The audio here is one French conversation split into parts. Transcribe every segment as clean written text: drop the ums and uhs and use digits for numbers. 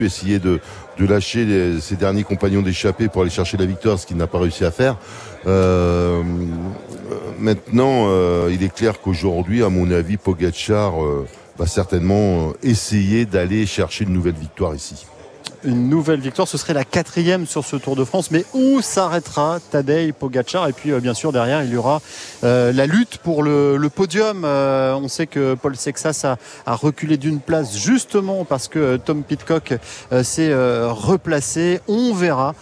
essayer de lâcher ses derniers compagnons d'échappée pour aller chercher la victoire, ce qu'il n'a pas réussi à faire. Maintenant, il est clair qu'aujourd'hui, à mon avis, Pogačar va certainement essayer d'aller chercher une nouvelle victoire ici. Une nouvelle victoire, ce serait la 4e sur ce Tour de France, mais où s'arrêtera Tadej Pogačar? Et puis bien sûr derrière il y aura la lutte pour le podium. On sait que Paul Sexas a reculé d'une place justement parce que Tom Pidcock s'est replacé. On verra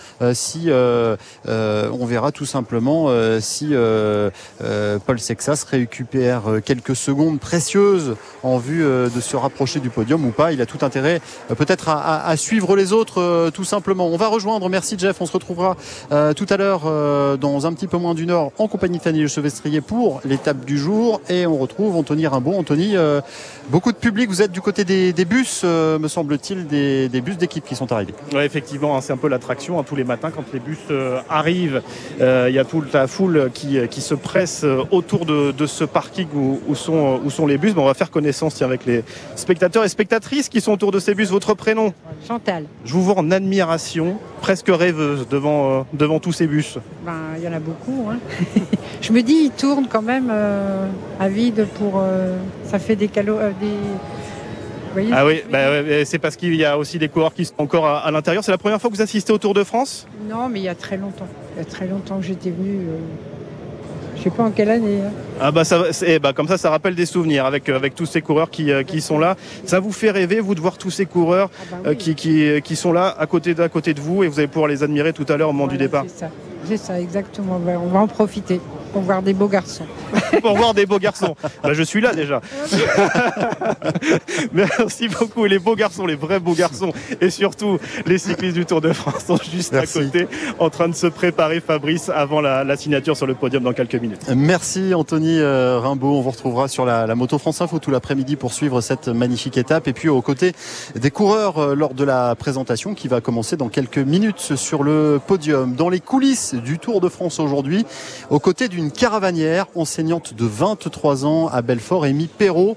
tout simplement si Paul Sexas récupère quelques secondes précieuses en vue de se rapprocher du podium ou pas. Il a tout intérêt peut-être à suivre les autres tout simplement. On va rejoindre, merci Jeff, on se retrouvera tout à l'heure dans un petit peu moins d'une heure en compagnie de Fanny Le Chevestrier pour l'étape du jour, et on retrouve Anthony Rimbaud. Anthony, beaucoup de public, vous êtes du côté des bus, me semble-t-il, des bus d'équipe qui sont arrivés. Oui, effectivement, c'est un peu l'attraction tous les matins quand les bus arrivent. Il y a toute la foule qui se presse autour de ce parking où sont les bus. On va faire connaissance avec les spectateurs et spectatrices qui sont autour de ces bus. Votre prénom? Chantal. Je vous vois en admiration, presque rêveuse devant tous ces bus. Il y en a beaucoup. Hein. Je me dis, ils tournent quand même à vide pour... ça fait des calots... Vous voyez, c'est parce qu'il y a aussi des coureurs qui sont encore à l'intérieur. C'est la première fois que vous assistez au Tour de France? Non, mais il y a très longtemps. Il y a très longtemps que j'étais venue... Je sais pas en quelle année. Comme ça rappelle des souvenirs avec tous ces coureurs qui sont là. Ça vous fait rêver, vous, de voir tous ces coureurs oui. qui sont là à côté de vous, et vous allez pouvoir les admirer tout à l'heure au moment du départ. C'est ça, exactement. On va en profiter pour voir des beaux garçons. Pour voir des beaux garçons. Je suis là déjà. Merci beaucoup. Et les beaux garçons, les vrais beaux garçons, et surtout les cyclistes du Tour de France sont juste à côté, en train de se préparer, Fabrice, avant la signature sur le podium dans quelques minutes. Merci Anthony Rimbaud. On vous retrouvera sur la Moto France Info tout l'après-midi pour suivre cette magnifique étape, et puis aux côtés des coureurs lors de la présentation qui va commencer dans quelques minutes sur le podium. Dans les coulisses du Tour de France aujourd'hui, aux côtés d'une caravanière enseignante de 23 ans à Belfort, Amy Perrault,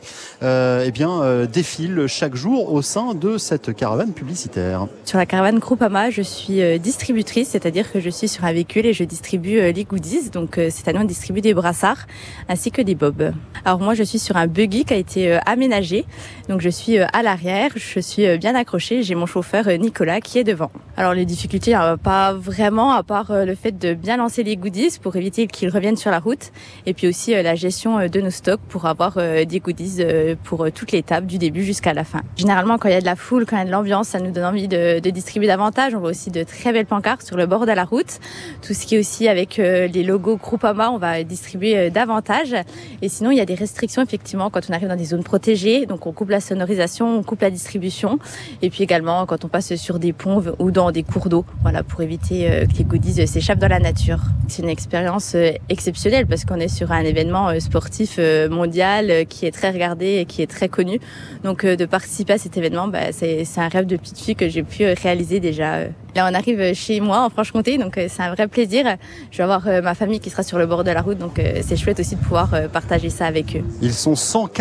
défile chaque jour au sein de cette caravane publicitaire. Sur la caravane Groupama, je suis distributrice, c'est-à-dire que je suis sur un véhicule et je distribue les goodies. Donc cette année, on distribue des brassards ainsi que des bobs. Alors moi, je suis sur un buggy qui a été aménagé. Donc je suis à l'arrière, je suis bien accrochée. J'ai mon chauffeur Nicolas qui est devant. Alors les difficultés, pas vraiment, à part le fait de bien lancer les goodies pour éviter qu'ils reviennent sur la route, et puis aussi la gestion de nos stocks pour avoir des goodies pour toute l'étape du début jusqu'à la fin. Généralement, quand il y a de la foule, quand il y a de l'ambiance, ça nous donne envie de distribuer davantage. On voit aussi de très belles pancartes sur le bord de la route. Tout ce qui est aussi avec les logos Groupama, on va distribuer davantage. Et sinon, il y a des restrictions effectivement quand on arrive dans des zones protégées. Donc on coupe la sonorisation, on coupe la distribution. Et puis également quand on passe sur des ponts ou dans des cours d'eau, voilà, pour éviter que les goodies s'échappent dans la nature. C'est une expérience exceptionnelle parce qu'on est sur un événement sportif mondial qui est très regardé et qui est très connu. Donc de participer à cet événement, c'est un rêve de petite fille que j'ai pu réaliser déjà. Là, on arrive chez moi en Franche-Comté, donc c'est un vrai plaisir. Je vais avoir ma famille qui sera sur le bord de la route, donc c'est chouette aussi de pouvoir partager ça avec eux. Ils sont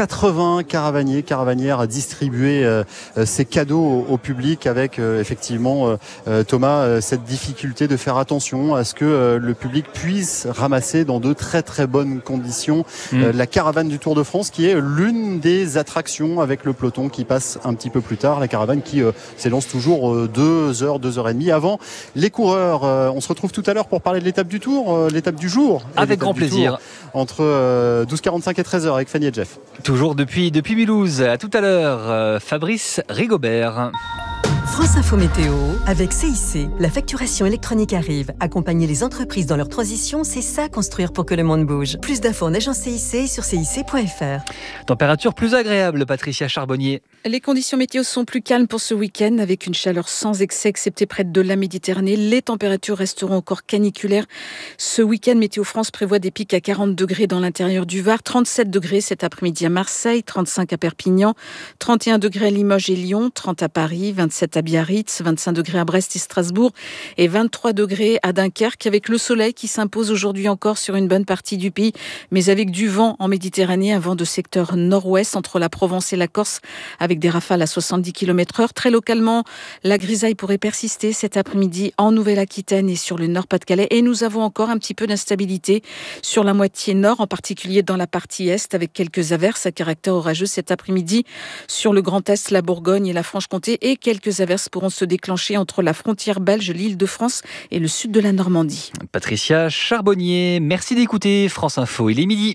180 caravanières à distribuer ces cadeaux au public, avec effectivement, Thomas, cette difficulté de faire attention à ce que le public puisse ramasser dans de très très bonnes conditions la caravane du Tour de France, qui est l'une des attractions avec le peloton qui passe un petit peu plus tard. La caravane qui s'élance toujours 2 heures, 2h30 avant les coureurs. On se retrouve tout à l'heure pour parler de l'étape du Tour, l'étape du jour. Avec grand plaisir. Entre 12h45 et 13h avec Fanny et Jeff. Toujours depuis Mulhouse. À tout à l'heure, Fabrice Rigobert. France Info Météo avec CIC. La facturation électronique arrive. Accompagner les entreprises dans leur transition, c'est ça, construire pour que le monde bouge. Plus d'infos en agence CIC et sur cic.fr. Température plus agréable, Patricia Charbonnier. Les conditions météo sont plus calmes pour ce week-end, avec une chaleur sans excès, excepté près de la Méditerranée. Les températures resteront encore caniculaires. Ce week-end, Météo France prévoit des pics à 40 degrés dans l'intérieur du Var, 37 degrés cet après-midi à Marseille, 35 à Perpignan, 31 degrés à Limoges et Lyon, 30 à Paris, 27 à Biarritz, 25 degrés à Brest et Strasbourg et 23 degrés à Dunkerque, avec le soleil qui s'impose aujourd'hui encore sur une bonne partie du pays, mais avec du vent en Méditerranée, un vent de secteur nord-ouest entre la Provence et la Corse, avec des rafales à 70 km/h. Très localement, la grisaille pourrait persister cet après-midi en Nouvelle-Aquitaine et sur le Nord-Pas-de-Calais. Et nous avons encore un petit peu d'instabilité sur la moitié nord, en particulier dans la partie est, avec quelques averses à caractère orageux cet après-midi sur le Grand Est, la Bourgogne et la Franche-Comté. Et quelques averses pourront se déclencher entre la frontière belge, l'Île-de-France et le sud de la Normandie. Patricia Charbonnier, merci d'écouter France Info. Il est midi.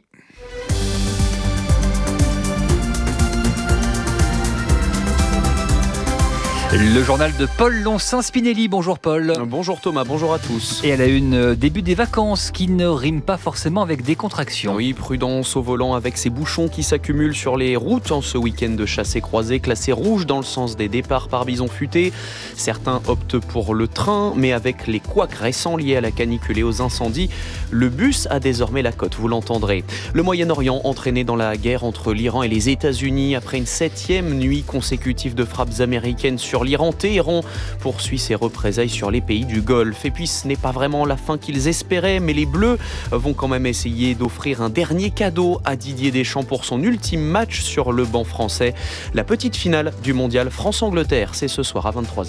Le journal de Paul Loncin-Spinelli. Bonjour Paul. Bonjour Thomas, bonjour à tous. Et elle a une début des vacances qui ne rime pas forcément avec décontraction. Oui, prudence au volant avec ces bouchons qui s'accumulent sur les routes en ce week-end de chassé-croisé, classé rouge dans le sens des départs par bison futé. Certains optent pour le train, mais avec les couacs récents liés à la canicule et aux incendies, le bus a désormais la cote, vous l'entendrez. Le Moyen-Orient entraîné dans la guerre entre l'Iran et les États-Unis après une 7e nuit consécutive de frappes américaines sur l'Iran. Téhéran poursuit ses représailles sur les pays du Golfe. Et puis ce n'est pas vraiment la fin qu'ils espéraient, mais les Bleus vont quand même essayer d'offrir un dernier cadeau à Didier Deschamps pour son ultime match sur le banc français. La petite finale du mondial France-Angleterre, c'est ce soir à 23h.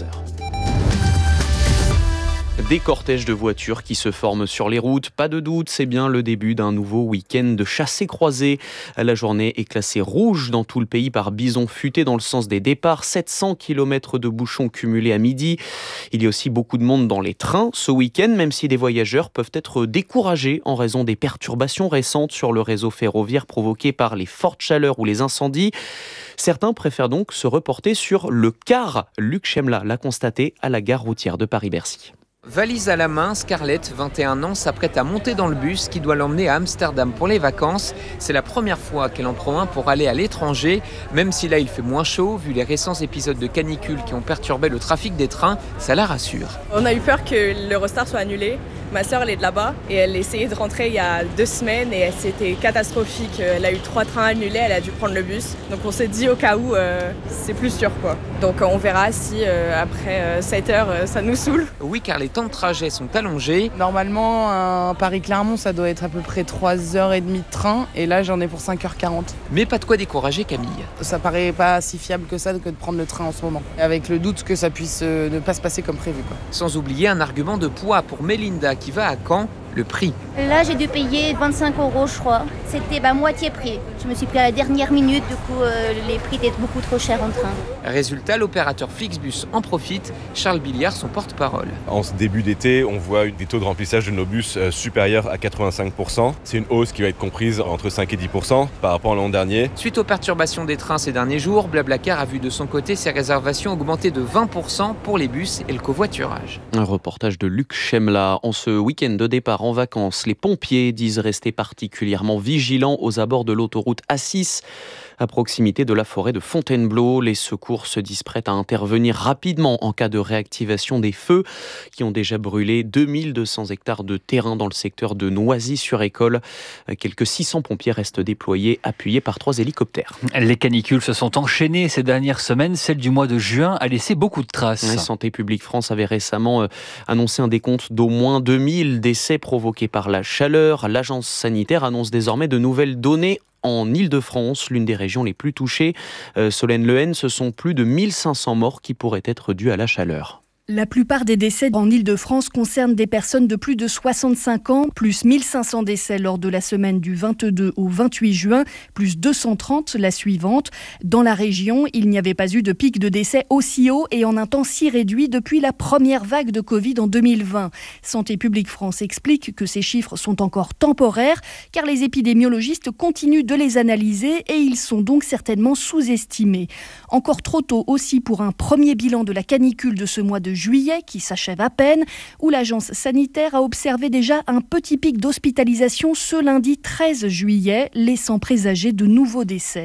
Des cortèges de voitures qui se forment sur les routes. Pas de doute, c'est bien le début d'un nouveau week-end de chassé-croisé. La journée est classée rouge dans tout le pays par bison futé dans le sens des départs. 700 km de bouchons cumulés à midi. Il y a aussi beaucoup de monde dans les trains ce week-end, même si des voyageurs peuvent être découragés en raison des perturbations récentes sur le réseau ferroviaire provoquées par les fortes chaleurs ou les incendies. Certains préfèrent donc se reporter sur le car. Luc Chemla l'a constaté à la gare routière de Paris-Bercy. Valise à la main, Scarlett, 21 ans, s'apprête à monter dans le bus qui doit l'emmener à Amsterdam pour les vacances. C'est la première fois qu'elle en prend un pour aller à l'étranger. Même si là il fait moins chaud, vu les récents épisodes de canicule qui ont perturbé le trafic des trains, ça la rassure. On a eu peur que l'Eurostar soit annulé. Ma sœur, elle est de là-bas et elle essayait de rentrer il y a 2 semaines et c'était catastrophique. Elle a eu 3 trains annulés, elle a dû prendre le bus. Donc on s'est dit au cas où, c'est plus sûr quoi. Donc on verra si après 7 heures, ça nous saoule. Oui, car les temps de trajet sont allongés. Normalement, un Paris-Clermont, ça doit être à peu près 3h30 de train et là j'en ai pour 5h40. Mais pas de quoi décourager Camille. Ça paraît pas si fiable que ça que de prendre le train en ce moment. Avec le doute que ça puisse ne pas se passer comme prévu, quoi. Sans oublier un argument de poids pour Mélinda qui va à Caen, le prix. Là, j'ai dû payer 25 €, je crois. C'était moitié prix. Je me suis pris à la dernière minute, du coup, les prix étaient beaucoup trop chers en train. Résultat, l'opérateur Flixbus en profite. Charles Billiard, son porte-parole. En ce début d'été, on voit des taux de remplissage de nos bus supérieurs à 85%. C'est une hausse qui va être comprise entre 5 et 10% par rapport à l'an dernier. Suite aux perturbations des trains ces derniers jours, Blablacar a vu de son côté ses réservations augmenter de 20% pour les bus et le covoiturage. Un reportage de Luc Chemla. En ce week-end de départ en vacances, les pompiers disent rester particulièrement vigilants aux abords de l'autoroute A6 à proximité de la forêt de Fontainebleau. Les secours se disent prêts à intervenir rapidement en cas de réactivation des feux qui ont déjà brûlé 2200 hectares de terrain dans le secteur de Noisy-sur-École. Quelques 600 pompiers restent déployés, appuyés par 3 hélicoptères. Les canicules se sont enchaînées ces dernières semaines. Celle du mois de juin a laissé beaucoup de traces. Santé publique France avait récemment annoncé un décompte d'au moins 2000 décès provoqués par la chaleur. L'agence sanitaire annonce désormais de nouvelles données en Île-de-France, l'une des régions les plus touchées. Solène Lehen, ce sont plus de 1500 morts qui pourraient être dus à la chaleur. La plupart des décès en Île-de-France concernent des personnes de plus de 65 ans, plus 1500 décès lors de la semaine du 22 au 28 juin, plus 230 la suivante. Dans la région, il n'y avait pas eu de pic de décès aussi haut et en un temps si réduit depuis la première vague de Covid en 2020. Santé publique France explique que ces chiffres sont encore temporaires car les épidémiologistes continuent de les analyser et ils sont donc certainement sous-estimés. Encore trop tôt aussi pour un premier bilan de la canicule de ce mois de juillet qui s'achève à peine, où l'agence sanitaire a observé déjà un petit pic d'hospitalisation ce lundi 13 juillet, laissant présager de nouveaux décès.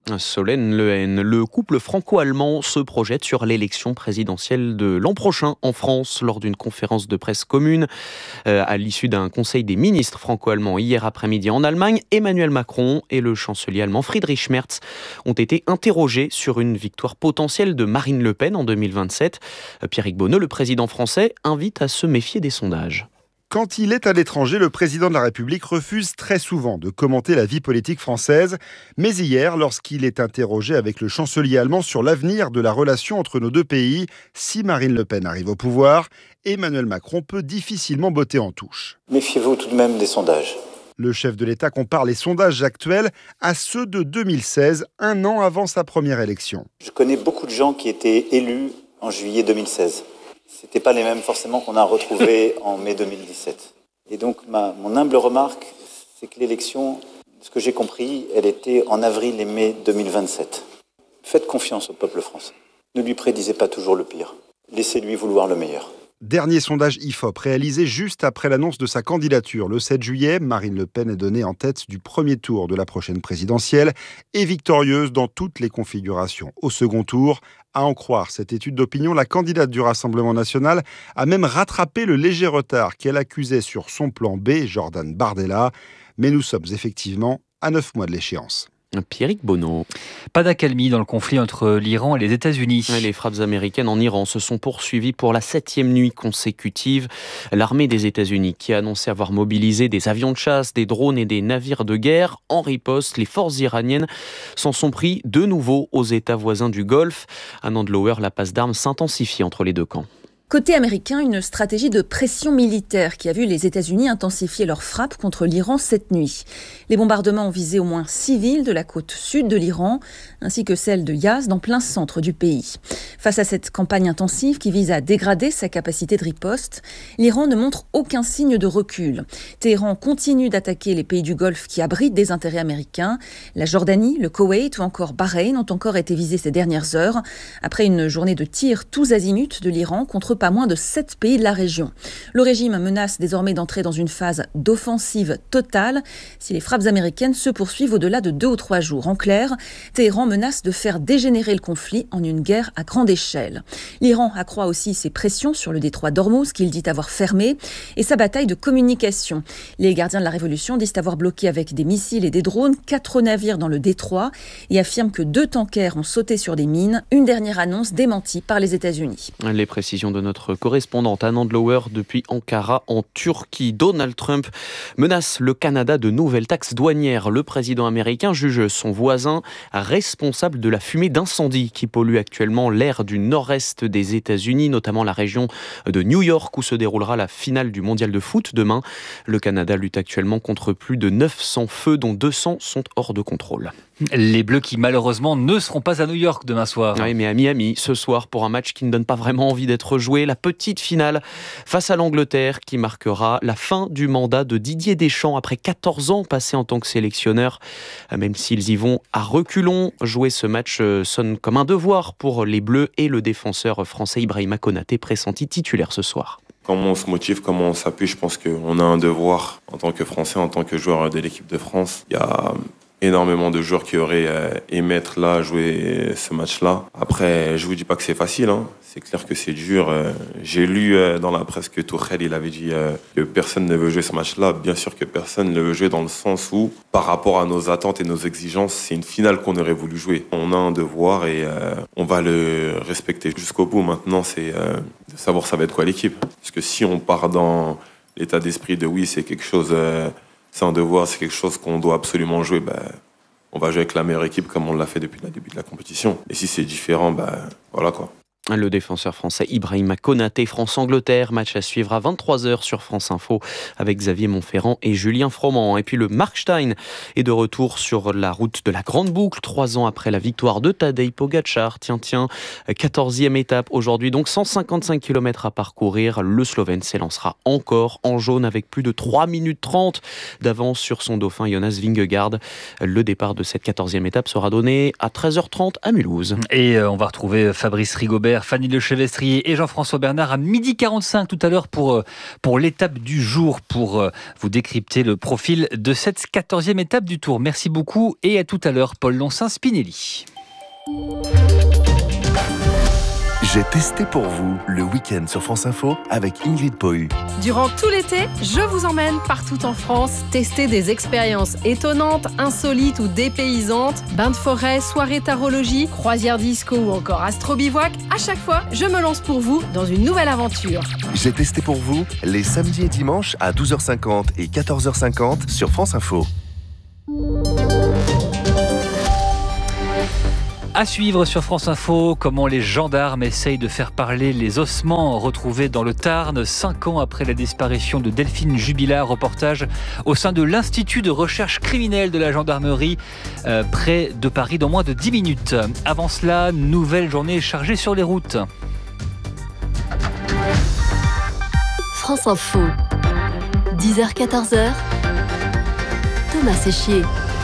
Solène Lehen, le couple franco-allemand se projette sur l'élection présidentielle de l'an prochain en France lors d'une conférence de presse commune. À l'issue d'un conseil des ministres franco-allemands hier après-midi en Allemagne, Emmanuel Macron et le chancelier allemand Friedrich Merz ont été interrogés sur une victoire potentielle de Marine Le Pen en 2027. Pierrick Bonneau, le président français, invite à se méfier des sondages. Quand il est à l'étranger, le président de la République refuse très souvent de commenter la vie politique française. Mais hier, lorsqu'il est interrogé avec le chancelier allemand sur l'avenir de la relation entre nos deux pays, si Marine Le Pen arrive au pouvoir, Emmanuel Macron peut difficilement botter en touche. Méfiez-vous tout de même des sondages. Le chef de l'État compare les sondages actuels à ceux de 2016, un an avant sa première élection. Je connais beaucoup de gens qui étaient élus en juillet 2016. C'était pas les mêmes forcément qu'on a retrouvés en mai 2017. Et donc mon humble remarque, c'est que l'élection, ce que j'ai compris, elle était en avril et mai 2027. Faites confiance au peuple français. Ne lui prédisez pas toujours le pire. Laissez-lui vouloir le meilleur. Dernier sondage IFOP réalisé juste après l'annonce de sa candidature le 7 juillet. Marine Le Pen est donnée en tête du premier tour de la prochaine présidentielle et victorieuse dans toutes les configurations. Au second tour, à en croire cette étude d'opinion, la candidate du Rassemblement national a même rattrapé le léger retard qu'elle accusait sur son plan B, Jordan Bardella. Mais nous sommes effectivement à 9 mois de l'échéance. Pierrick Bonneau. Pas d'accalmie dans le conflit entre l'Iran et les États-Unis. Les frappes américaines en Iran se sont poursuivies pour la 7e nuit consécutive. L'armée des États-Unis, qui a annoncé avoir mobilisé des avions de chasse, des drones et des navires de guerre, en riposte, les forces iraniennes s'en sont pris de nouveau aux États voisins du Golfe. À Nandlower, la passe d'armes s'intensifie entre les deux camps. Côté américain, une stratégie de pression militaire qui a vu les États-Unis intensifier leurs frappes contre l'Iran cette nuit. Les bombardements ont visé au moins 6 villes de la côte sud de l'Iran, ainsi que celle de Yazd, en plein centre du pays. Face à cette campagne intensive qui vise à dégrader sa capacité de riposte, l'Iran ne montre aucun signe de recul. Téhéran continue d'attaquer les pays du Golfe qui abritent des intérêts américains. La Jordanie, le Koweït ou encore Bahreïn ont encore été visés ces dernières heures, après une journée de tirs tous azimuts de l'Iran contre pas moins de 7 pays de la région. Le régime menace désormais d'entrer dans une phase d'offensive totale si les frappes américaines se poursuivent au-delà de 2 ou 3 jours. En clair, Téhéran menace de faire dégénérer le conflit en une guerre à grande échelle. L'Iran accroît aussi ses pressions sur le détroit d'Ormuz qu'il dit avoir fermé et sa bataille de communication. Les gardiens de la révolution disent avoir bloqué avec des missiles et des drones 4 navires dans le détroit et affirment que 2 tankers ont sauté sur des mines. Une dernière annonce démentie par les États-Unis. Les précisions de notre correspondante Anne Andlower depuis Ankara en Turquie. Donald Trump menace le Canada de nouvelles taxes douanières. Le président américain juge son voisin responsable de la fumée d'incendie qui pollue actuellement l'air du nord-est des États-Unis, notamment la région de New York où se déroulera la finale du mondial de foot demain. Le Canada lutte actuellement contre plus de 900 feux dont 200 sont hors de contrôle. Les Bleus qui malheureusement ne seront pas à New York demain soir. Oui, mais à Miami ce soir pour un match qui ne donne pas vraiment envie d'être joué. La petite finale face à l'Angleterre qui marquera la fin du mandat de Didier Deschamps après 14 ans passés en tant que sélectionneur. Même s'ils y vont à reculons, jouer ce match sonne comme un devoir pour les Bleus et le défenseur français Ibrahima Konaté pressenti titulaire ce soir. Comment on se motive, comment on s'appuie, je pense qu'on a un devoir en tant que Français, en tant que joueur de l'équipe de France. Il y a énormément de joueurs qui auraient aimé être là, jouer ce match-là. Après, je vous dis pas que c'est facile, hein. C'est clair que c'est dur. J'ai lu dans la presse que Tuchel, il avait dit que personne ne veut jouer ce match-là. Bien sûr que personne ne veut jouer dans le sens où, par rapport à nos attentes et nos exigences, c'est une finale qu'on aurait voulu jouer. On a un devoir et on va le respecter jusqu'au bout. Maintenant, c'est de savoir ça va être quoi l'équipe. Parce que si on part dans l'état d'esprit de oui, c'est quelque chose... c'est un devoir, c'est quelque chose qu'on doit absolument jouer. On va jouer avec la meilleure équipe comme on l'a fait depuis le début de la compétition. Et si c'est différent, voilà quoi. Le défenseur français Ibrahima Konaté, France-Angleterre, match à suivre à 23h sur France Info avec Xavier Montferrand et Julien Froment. Et puis le Markstein est de retour sur la route de la Grande Boucle, 3 ans après la victoire de Tadej Pogačar. Tiens, 14e étape aujourd'hui, donc 155 km à parcourir. Le Slovène s'élancera encore en jaune avec plus de 3 minutes 30 d'avance sur son dauphin Jonas Vingegaard. Le départ de cette 14e étape sera donné à 13h30 à Mulhouse. Et on va retrouver Fabrice Rigobert Gilbert, Fanny Lechevestrier et Jean-François Bernard à 12h45 tout à l'heure pour l'étape du jour, pour vous décrypter le profil de cette 14e étape du Tour. Merci beaucoup et à tout à l'heure, Paul Loncin-Spinelli. J'ai testé pour vous le week-end sur France Info avec Ingrid Pohu. Durant tout l'été, je vous emmène partout en France tester des expériences étonnantes, insolites ou dépaysantes. Bains de forêt, soirée tarologie, croisière disco ou encore astro-bivouac. À chaque fois, je me lance pour vous dans une nouvelle aventure. J'ai testé pour vous les samedis et dimanches à 12h50 et 14h50 sur France Info. À suivre sur France Info, comment les gendarmes essayent de faire parler les ossements retrouvés dans le Tarn 5 ans après la disparition de Delphine Jubilard. Reportage au sein de l'Institut de recherche criminelle de la gendarmerie près de Paris dans moins de 10 minutes. Avant cela, nouvelle journée chargée sur les routes. France Info, 10h-14h, Thomas Séchier.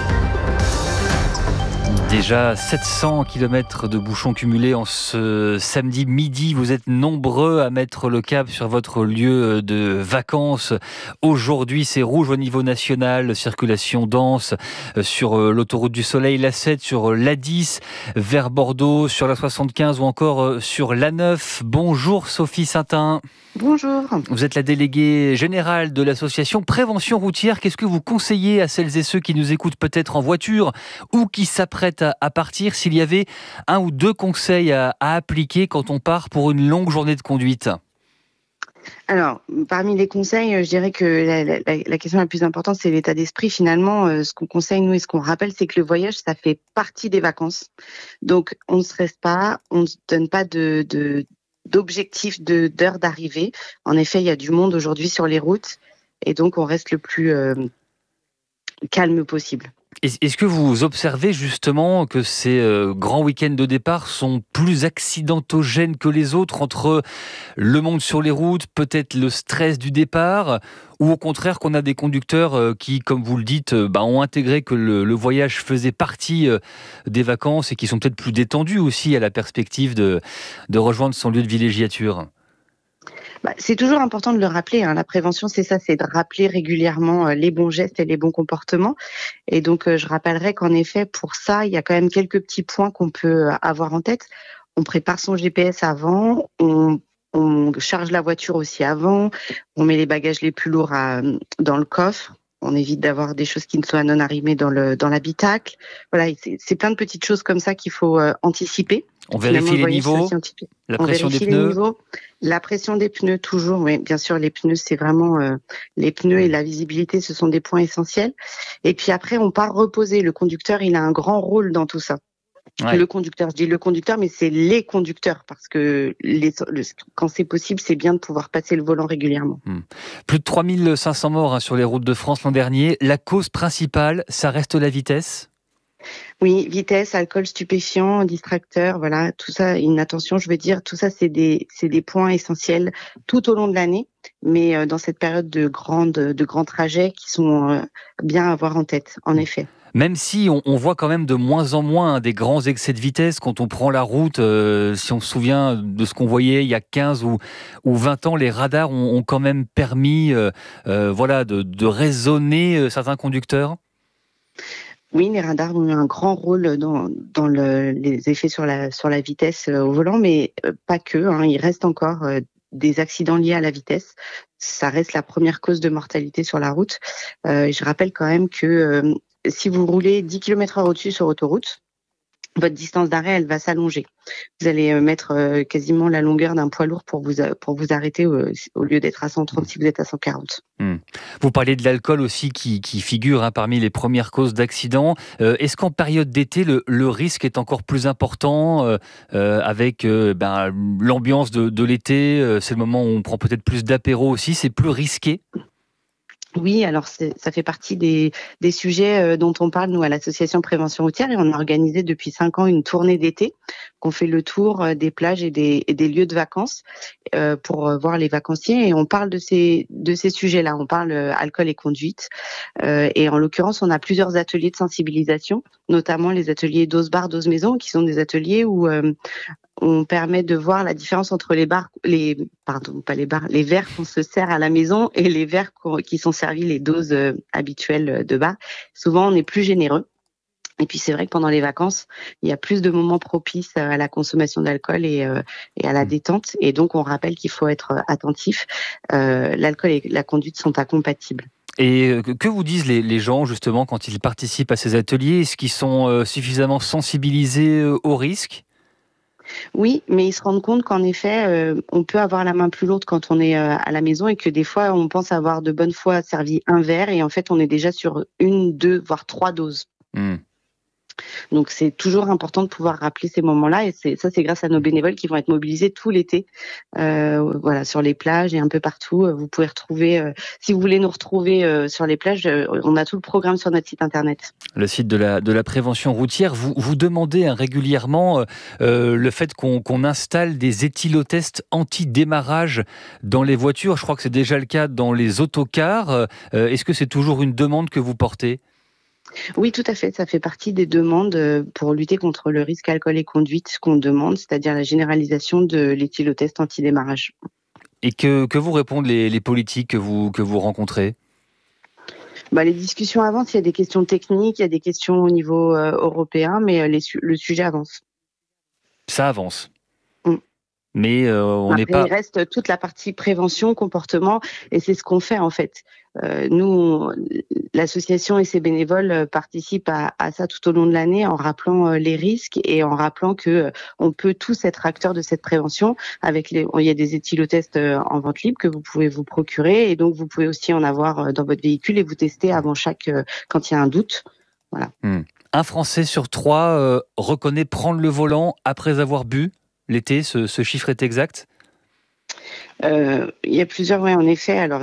Déjà 700 km de bouchons cumulés en ce samedi midi. Vous êtes nombreux à mettre le cap sur votre lieu de vacances. Aujourd'hui, c'est rouge au niveau national. Circulation dense sur l'autoroute du Soleil, l'A7, sur l'A10, vers Bordeaux, sur la 75 ou encore sur l'A9. Bonjour Sophie Saintin. Bonjour. Vous êtes la déléguée générale de l'association Prévention Routière. Qu'est-ce que vous conseillez à celles et ceux qui nous écoutent peut-être en voiture ou qui s'apprêtent à partir, s'il y avait un ou deux conseils à appliquer quand on part pour une longue journée de conduite? Alors, parmi les conseils, je dirais que la question la plus importante, c'est l'état d'esprit. Finalement, ce qu'on conseille, nous, et ce qu'on rappelle, c'est que le voyage, ça fait partie des vacances. Donc, on ne stresse pas, on ne se donne pas d'objectif d'heure d'arrivée. En effet, il y a du monde aujourd'hui sur les routes et donc on reste le plus calme possible. Est-ce que vous observez justement que ces grands week-ends de départ sont plus accidentogènes que les autres, entre le monde sur les routes, peut-être le stress du départ, ou au contraire qu'on a des conducteurs qui, comme vous le dites, ont intégré que le voyage faisait partie des vacances et qui sont peut-être plus détendus aussi à la perspective de rejoindre son lieu de villégiature? C'est toujours important de le rappeler. La prévention, c'est ça, c'est de rappeler régulièrement les bons gestes et les bons comportements. Et donc, je rappellerai qu'en effet, pour ça, il y a quand même quelques petits points qu'on peut avoir en tête. On prépare son GPS avant, on charge la voiture aussi avant, on met les bagages les plus lourds dans le coffre. On évite d'avoir des choses qui ne soient non arrimées dans l'habitacle. Voilà, c'est plein de petites choses comme ça qu'il faut anticiper. On vérifie les niveaux, la pression des pneus. La pression des pneus, toujours, oui, bien sûr, les pneus, c'est vraiment les pneus et la visibilité, ce sont des points essentiels. Et puis après, on part reposer. Le conducteur, il a un grand rôle dans tout ça. Ouais. Le conducteur, je dis le conducteur, mais c'est les conducteurs, parce que quand c'est possible, c'est bien de pouvoir passer le volant régulièrement. Plus de 3500 morts sur les routes de France l'an dernier. La cause principale, ça reste la vitesse? Oui, vitesse, alcool, stupéfiant, distracteur, voilà, tout ça, inattention, je veux dire, tout ça, c'est des points essentiels tout au long de l'année, mais dans cette période de grands trajets qui sont bien à avoir en tête, en effet. Même si on voit quand même de moins en moins des grands excès de vitesse quand on prend la route, si on se souvient de ce qu'on voyait il y a 15 ou 20 ans, les radars ont quand même permis de raisonner certains conducteurs. Oui, les radars ont eu un grand rôle dans les effets sur la vitesse au volant, mais pas que. Il reste encore des accidents liés à la vitesse. Ça reste la première cause de mortalité sur la route. Je rappelle quand même que si vous roulez 10 km/h au-dessus sur autoroute, votre distance d'arrêt, elle va s'allonger. Vous allez mettre quasiment la longueur d'un poids lourd pour vous arrêter au lieu d'être à 130 si vous êtes à 140. Vous parlez de l'alcool aussi qui figure parmi les premières causes d'accidents. Est-ce qu'en période d'été, le risque est encore plus important avec l'ambiance de l'été? C'est le moment où on prend peut-être plus d'apéro aussi. C'est plus risqué? Oui, alors ça fait partie des sujets dont on parle, nous, à l'association Prévention Routière, et on a organisé depuis 5 ans une tournée d'été, qu'on fait le tour des plages et des lieux de vacances pour voir les vacanciers, et on parle de ces sujets-là. On parle alcool et conduite, et en l'occurrence, on a plusieurs ateliers de sensibilisation, notamment les ateliers Dose Bar, Dose Maison, qui sont des ateliers où on permet de voir la différence entre les verres qu'on se sert à la maison et les verres qui sont servis, les doses habituelles de bar. Souvent, on est plus généreux. Et puis c'est vrai que pendant les vacances, il y a plus de moments propices à la consommation d'alcool et à la détente. Et donc on rappelle qu'il faut être attentif. L'alcool et la conduite sont incompatibles. Et que vous disent les gens justement quand ils participent à ces ateliers ? Est-ce qu'ils sont suffisamment sensibilisés aux risques ? Oui, mais ils se rendent compte qu'en effet, on peut avoir la main plus lourde quand on est à la maison et que des fois, on pense avoir de bonne foi servi un verre et en fait, on est déjà sur 1, 2, voire 3 doses. Donc c'est toujours important de pouvoir rappeler ces moments-là et c'est grâce à nos bénévoles qui vont être mobilisés tout l'été, sur les plages et un peu partout. Vous pouvez retrouver, si vous voulez nous retrouver sur les plages, on a tout le programme sur notre site internet. Le site de la prévention routière. Vous demandez régulièrement le fait qu'on installe des éthylotests anti-démarrage dans les voitures. Je crois que c'est déjà le cas dans les autocars. Est-ce que c'est toujours une demande que vous portez ? Oui, tout à fait. Ça fait partie des demandes pour lutter contre le risque alcool et conduite qu'on demande, c'est-à-dire la généralisation de l'éthylotest anti-démarrage. Et que vous répondent les politiques que vous rencontrez ? Les discussions avancent. Il y a des questions techniques, il y a des questions au niveau européen, mais le sujet avance. Ça avance. Mais on n'est pas... Il reste toute la partie prévention, comportement, et c'est ce qu'on fait en fait. Nous, l'association et ses bénévoles participent à ça tout au long de l'année en rappelant les risques et en rappelant que on peut tous être acteurs de cette prévention. Il y a des éthylotests en vente libre que vous pouvez vous procurer et donc vous pouvez aussi en avoir dans votre véhicule et vous tester avant quand il y a un doute. Voilà. Un Français sur 3 reconnaît prendre le volant après avoir bu. L'été, ce chiffre est exact ? Il y a plusieurs, en effet. Alors,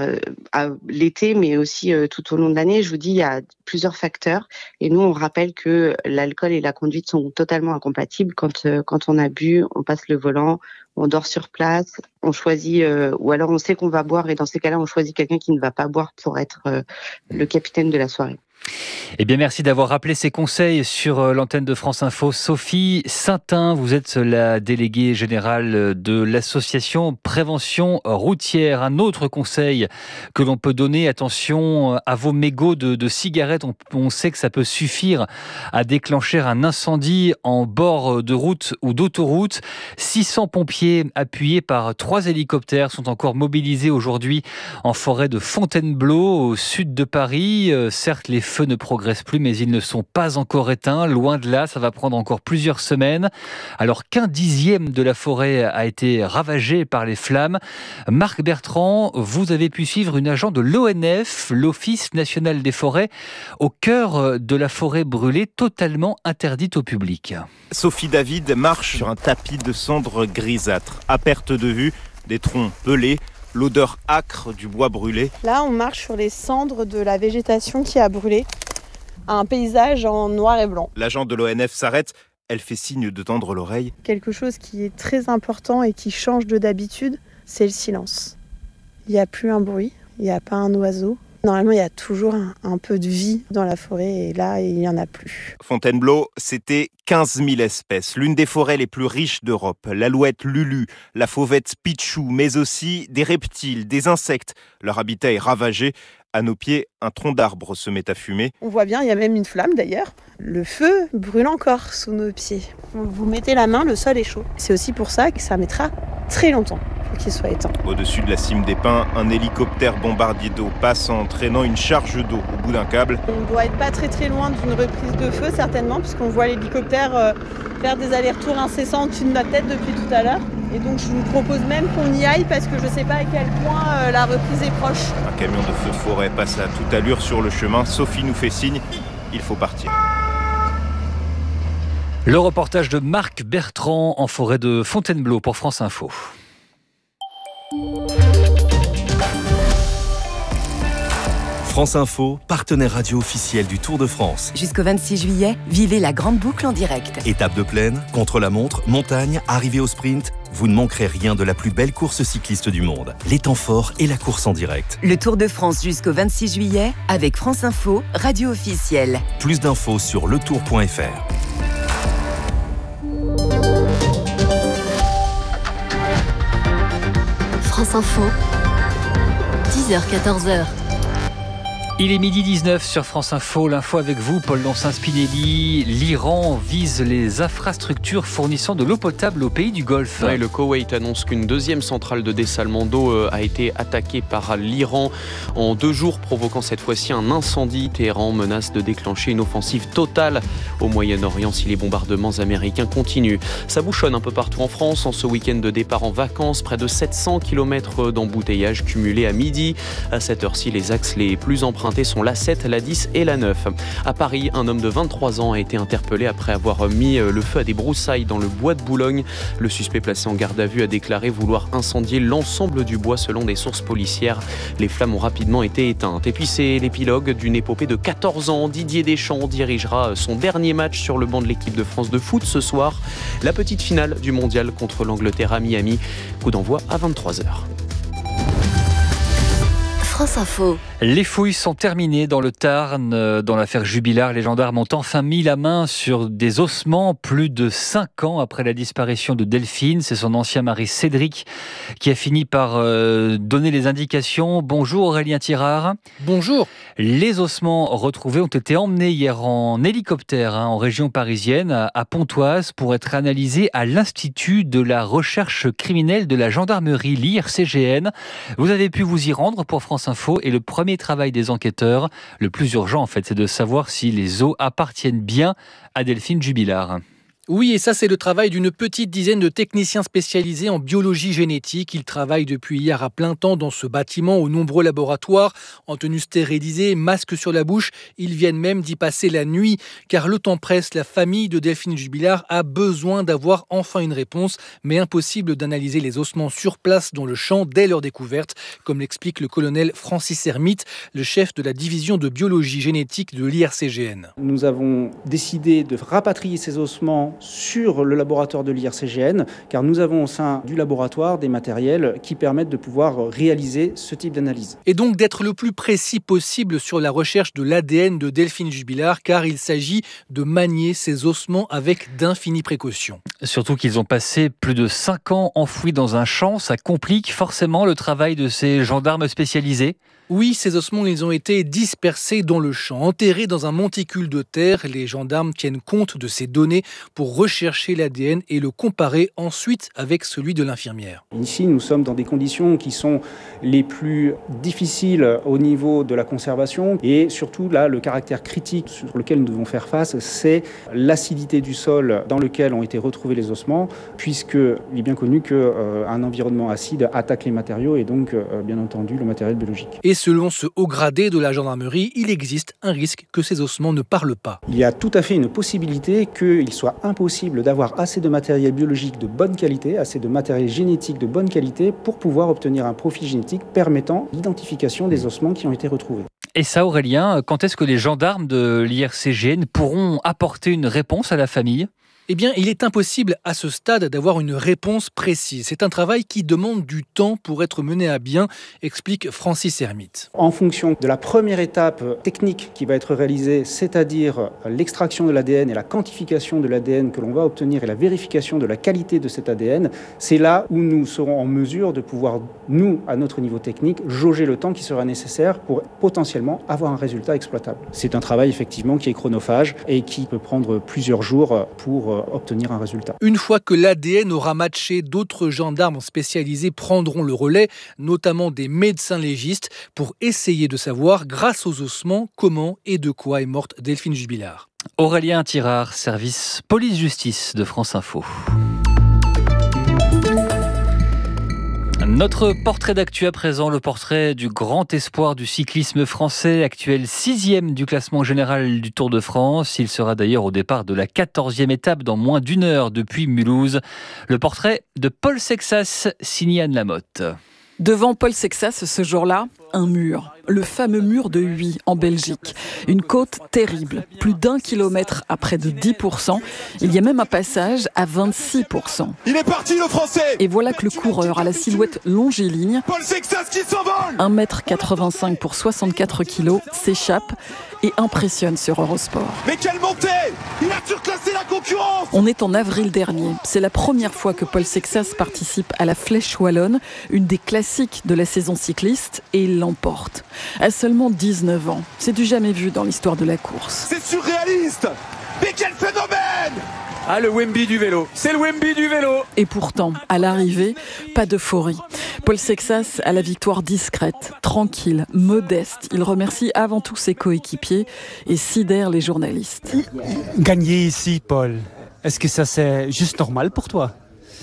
l'été, mais aussi tout au long de l'année, je vous dis, il y a plusieurs facteurs. Et nous, on rappelle que l'alcool et la conduite sont totalement incompatibles. Quand on a bu, on passe le volant, on dort sur place, on choisit, ou alors on sait qu'on va boire. Et dans ces cas-là, on choisit quelqu'un qui ne va pas boire pour être le capitaine de la soirée. Eh bien, merci d'avoir rappelé ces conseils sur l'antenne de France Info. Sophie Saintin, vous êtes la déléguée générale de l'association Prévention Routière. Un autre conseil que l'on peut donner, attention à vos mégots de cigarettes. On sait que ça peut suffire à déclencher un incendie en bord de route ou d'autoroute. 600 pompiers appuyés par 3 hélicoptères sont encore mobilisés aujourd'hui en forêt de Fontainebleau, au sud de Paris. Certes, les feux ne progressent plus, mais ils ne sont pas encore éteints. Loin de là, ça va prendre encore plusieurs semaines. Alors qu'un dixième de la forêt a été ravagé par les flammes. Marc Bertrand, vous avez pu suivre une agent de l'ONF, l'Office national des forêts, au cœur de la forêt brûlée, totalement interdite au public. Sophie David marche sur un tapis de cendres grisâtres. À perte de vue, des troncs pelés, l'odeur âcre du bois brûlé. Là, on marche sur les cendres de la végétation qui a brûlé. Un paysage en noir et blanc. L'agent de l'ONF s'arrête, elle fait signe de tendre l'oreille. Quelque chose qui est très important et qui change de d'habitude, c'est le silence. Il n'y a plus un bruit, il n'y a pas un oiseau. Normalement, il y a toujours un peu de vie dans la forêt et là, il n'y en a plus. Fontainebleau, c'était 15 000 espèces, l'une des forêts les plus riches d'Europe. L'alouette Lulu, la fauvette Pichou, mais aussi des reptiles, des insectes. Leur habitat est ravagé. À nos pieds, un tronc d'arbre se met à fumer. On voit bien, il y a même une flamme d'ailleurs. Le feu brûle encore sous nos pieds. Vous mettez la main, le sol est chaud. C'est aussi pour ça que ça mettra très longtemps pour qu'il soit éteint. Au-dessus de la cime des pins, un hélicoptère bombardier d'eau passe en traînant une charge d'eau au bout d'un câble. On doit être pas très loin d'une reprise de feu certainement, puisqu'on voit l'hélicoptère faire des allers-retours incessants au-dessus de notre tête depuis tout à l'heure. Et donc je vous propose même qu'on y aille parce que je ne sais pas à quel point la reprise est proche. Un camion de feu de forêt passe à toute allure sur le chemin. Sophie nous fait signe, il faut partir. Le reportage de Marc Bertrand en forêt de Fontainebleau pour France Info. France Info, partenaire radio officiel du Tour de France. Jusqu'au 26 juillet, vivez la grande boucle en direct. Étape de plaine, contre-la-montre, montagne, arrivée au sprint, vous ne manquerez rien de la plus belle course cycliste du monde. Les temps forts et la course en direct. Le Tour de France jusqu'au 26 juillet avec France Info, radio officielle. Plus d'infos sur letour.fr. France Info, 10h-14h. Il est 12h19 sur France Info, l'info avec vous, Paul Lonsin-Spinelli. L'Iran vise les infrastructures fournissant de l'eau potable au pays du Golfe. Ouais, le Koweït annonce qu'une deuxième centrale de dessalement d'eau a été attaquée par l'Iran en 2 jours, provoquant cette fois-ci un incendie. Téhéran menace de déclencher une offensive totale au Moyen-Orient si les bombardements américains continuent. Ça bouchonne un peu partout en France en ce week-end de départ en vacances. Près de 700 km d'embouteillage cumulés à midi. À cette heure-ci, les axes les plus empruntés sont la 7, la 10 et la 9. À Paris, un homme de 23 ans a été interpellé après avoir mis le feu à des broussailles dans le bois de Boulogne. Le suspect placé en garde à vue a déclaré vouloir incendier l'ensemble du bois selon des sources policières. Les flammes ont rapidement été éteintes. Et puis c'est l'épilogue d'une épopée de 14 ans. Didier Deschamps dirigera son dernier match sur le banc de l'équipe de France de foot ce soir. La petite finale du mondial contre l'Angleterre à Miami. Coup d'envoi à 23h. France Info. Les fouilles sont terminées dans le Tarn. Dans l'affaire Jubilard, les gendarmes ont enfin mis la main sur des ossements plus de 5 ans après la disparition de Delphine. C'est son ancien mari Cédric qui a fini par donner les indications. Bonjour Aurélien Tirard. Bonjour. Les ossements retrouvés ont été emmenés hier en hélicoptère en région parisienne, à Pontoise, pour être analysés à l'Institut de la recherche criminelle de la gendarmerie, l'IRCGN. Vous avez pu vous y rendre pour France Info et le premier travail des enquêteurs, le plus urgent en fait, c'est de savoir si les os appartiennent bien à Delphine Jubilard. Oui, et ça c'est le travail d'une petite dizaine de techniciens spécialisés en biologie génétique. Ils travaillent depuis hier à plein temps dans ce bâtiment aux nombreux laboratoires, en tenue stérilisée, masque sur la bouche. Ils viennent même d'y passer la nuit, car le temps presse. La famille de Delphine Jubilard a besoin d'avoir enfin une réponse, mais impossible d'analyser les ossements sur place dans le champ dès leur découverte, comme l'explique le colonel Francis Hermite, le chef de la division de biologie génétique de l'IRCGN. Nous avons décidé de rapatrier ces ossements sur le laboratoire de l'IRCGN, car nous avons au sein du laboratoire des matériels qui permettent de pouvoir réaliser ce type d'analyse. Et donc d'être le plus précis possible sur la recherche de l'ADN de Delphine Jubilard, car il s'agit de manier ces ossements avec d'infinies précautions. Surtout qu'ils ont passé plus de 5 ans enfouis dans un champ, ça complique forcément le travail de ces gendarmes spécialisés. Oui, ces ossements, ils ont été dispersés dans le champ, enterrés dans un monticule de terre. Les gendarmes tiennent compte de ces données pour rechercher l'ADN et le comparer ensuite avec celui de l'infirmière. Ici, nous sommes dans des conditions qui sont les plus difficiles au niveau de la conservation et surtout là, le caractère critique sur lequel nous devons faire face, c'est l'acidité du sol dans lequel ont été retrouvés les ossements, puisqu'il est bien connu qu'un environnement acide attaque les matériaux et donc, bien entendu, le matériel biologique. Et selon ce haut gradé de la gendarmerie, il existe un risque que ces ossements ne parlent pas. Il y a tout à fait une possibilité qu'il soit impossible d'avoir assez de matériel biologique de bonne qualité, assez de matériel génétique de bonne qualité pour pouvoir obtenir un profil génétique permettant l'identification des ossements qui ont été retrouvés. Et ça, Aurélien, quand est-ce que les gendarmes de l'IRCGN pourront apporter une réponse à la famille ? Eh bien, il est impossible à ce stade d'avoir une réponse précise. C'est un travail qui demande du temps pour être mené à bien, explique Francis Hermite. En fonction de la première étape technique qui va être réalisée, c'est-à-dire l'extraction de l'ADN et la quantification de l'ADN que l'on va obtenir et la vérification de la qualité de cet ADN, c'est là où nous serons en mesure de pouvoir, nous, à notre niveau technique, jauger le temps qui sera nécessaire pour potentiellement avoir un résultat exploitable. C'est un travail effectivement qui est chronophage et qui peut prendre plusieurs jours pour obtenir un résultat. Une fois que l'ADN aura matché, d'autres gendarmes spécialisés prendront le relais, notamment des médecins légistes, pour essayer de savoir, grâce aux ossements, comment et de quoi est morte Delphine Jubilard. Aurélien Tirard, service police-justice de France Info. Notre portrait d'actu à présent, le portrait du grand espoir du cyclisme français, actuel 6e du classement général du Tour de France. Il sera d'ailleurs au départ de la 14e étape dans moins d'1 heure depuis Mulhouse. Le portrait de Paul Sexas, signé Anne Lamotte. Devant Paul Sexas, ce jour-là, un mur. Le fameux mur de Huy, en Belgique. Une côte terrible. Plus d'1 kilomètre à près de 10%. Il y a même un passage à 26%. Il est parti, le Français! Et voilà que le coureur à la silhouette longiligne, Paul Sexas qui s'envole! 1,85 m pour 64 kg, s'échappe et impressionne sur Eurosport. Mais quelle montée! Il a surclassé la concurrence! On est en avril dernier. C'est la première fois que Paul Sexas participe à la Flèche Wallonne, une des classiques de la saison cycliste, et il l'emporte. À seulement 19 ans. C'est du jamais vu dans l'histoire de la course. C'est surréaliste! Mais quel phénomène! Ah, le Wemby du vélo. C'est le Wemby du vélo. Et pourtant, à l'arrivée, pas d'euphorie. Paul Sexas a la victoire discrète, tranquille, modeste. Il remercie avant tout ses coéquipiers et sidère les journalistes. Gagner ici, Paul, est-ce que ça c'est juste normal pour toi ?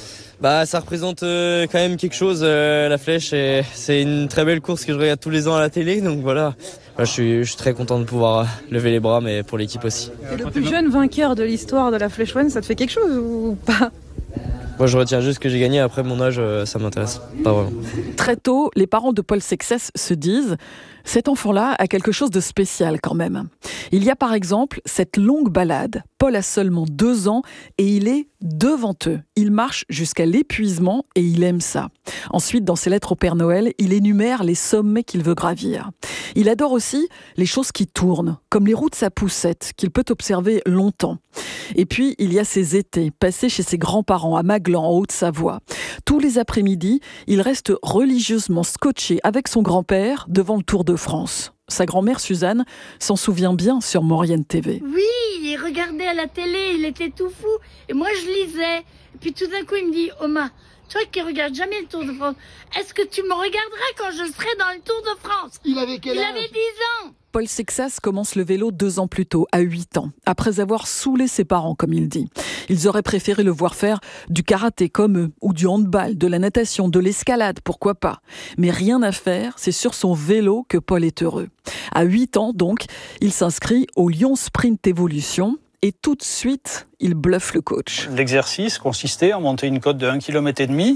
Ça représente quand même quelque chose, la Flèche. Et c'est une très belle course que je regarde tous les ans à la télé. Donc voilà, je suis très content de pouvoir lever les bras, mais pour l'équipe aussi. Et le plus jeune vainqueur de l'histoire de la Flèche Wallonne, ça te fait quelque chose ou pas ? Moi, je retiens juste que j'ai gagné. Après, mon âge, ça m'intéresse pas vraiment. Très tôt, les parents de Paul Sexas se disent « Cet enfant-là a quelque chose de spécial quand même ». Il y a par exemple cette longue balade. Paul a seulement 2 ans et il est devant eux. Il marche jusqu'à l'épuisement et il aime ça. Ensuite, dans ses lettres au Père Noël, il énumère les sommets qu'il veut gravir. Il adore aussi les choses qui tournent, comme les roues de sa poussette, qu'il peut observer longtemps. Et puis, il y a ses étés, passés chez ses grands-parents à Maglan, en Haute-Savoie. Tous les après-midi, il reste religieusement scotché avec son grand-père devant le Tour de France. Sa grand-mère Suzanne s'en souvient bien sur Maurienne TV. Oui, il regardait à la télé, il était tout fou. Et moi, je lisais. Et puis tout d'un coup, il me dit « Oma, toi qui regardes jamais le Tour de France, est-ce que tu me regarderas quand je serai dans le Tour de France ?» Il avait quel âge ? Il avait 10 ans. Paul Sexas commence le vélo 2 ans plus tôt, à 8 ans, après avoir saoulé ses parents, comme il dit. Ils auraient préféré le voir faire du karaté comme eux, ou du handball, de la natation, de l'escalade, pourquoi pas. Mais rien à faire, c'est sur son vélo que Paul est heureux. À 8 ans, donc, il s'inscrit au Lyon Sprint Evolution. Et tout de suite, il bluffe le coach. L'exercice consistait à monter une côte de 1,5 km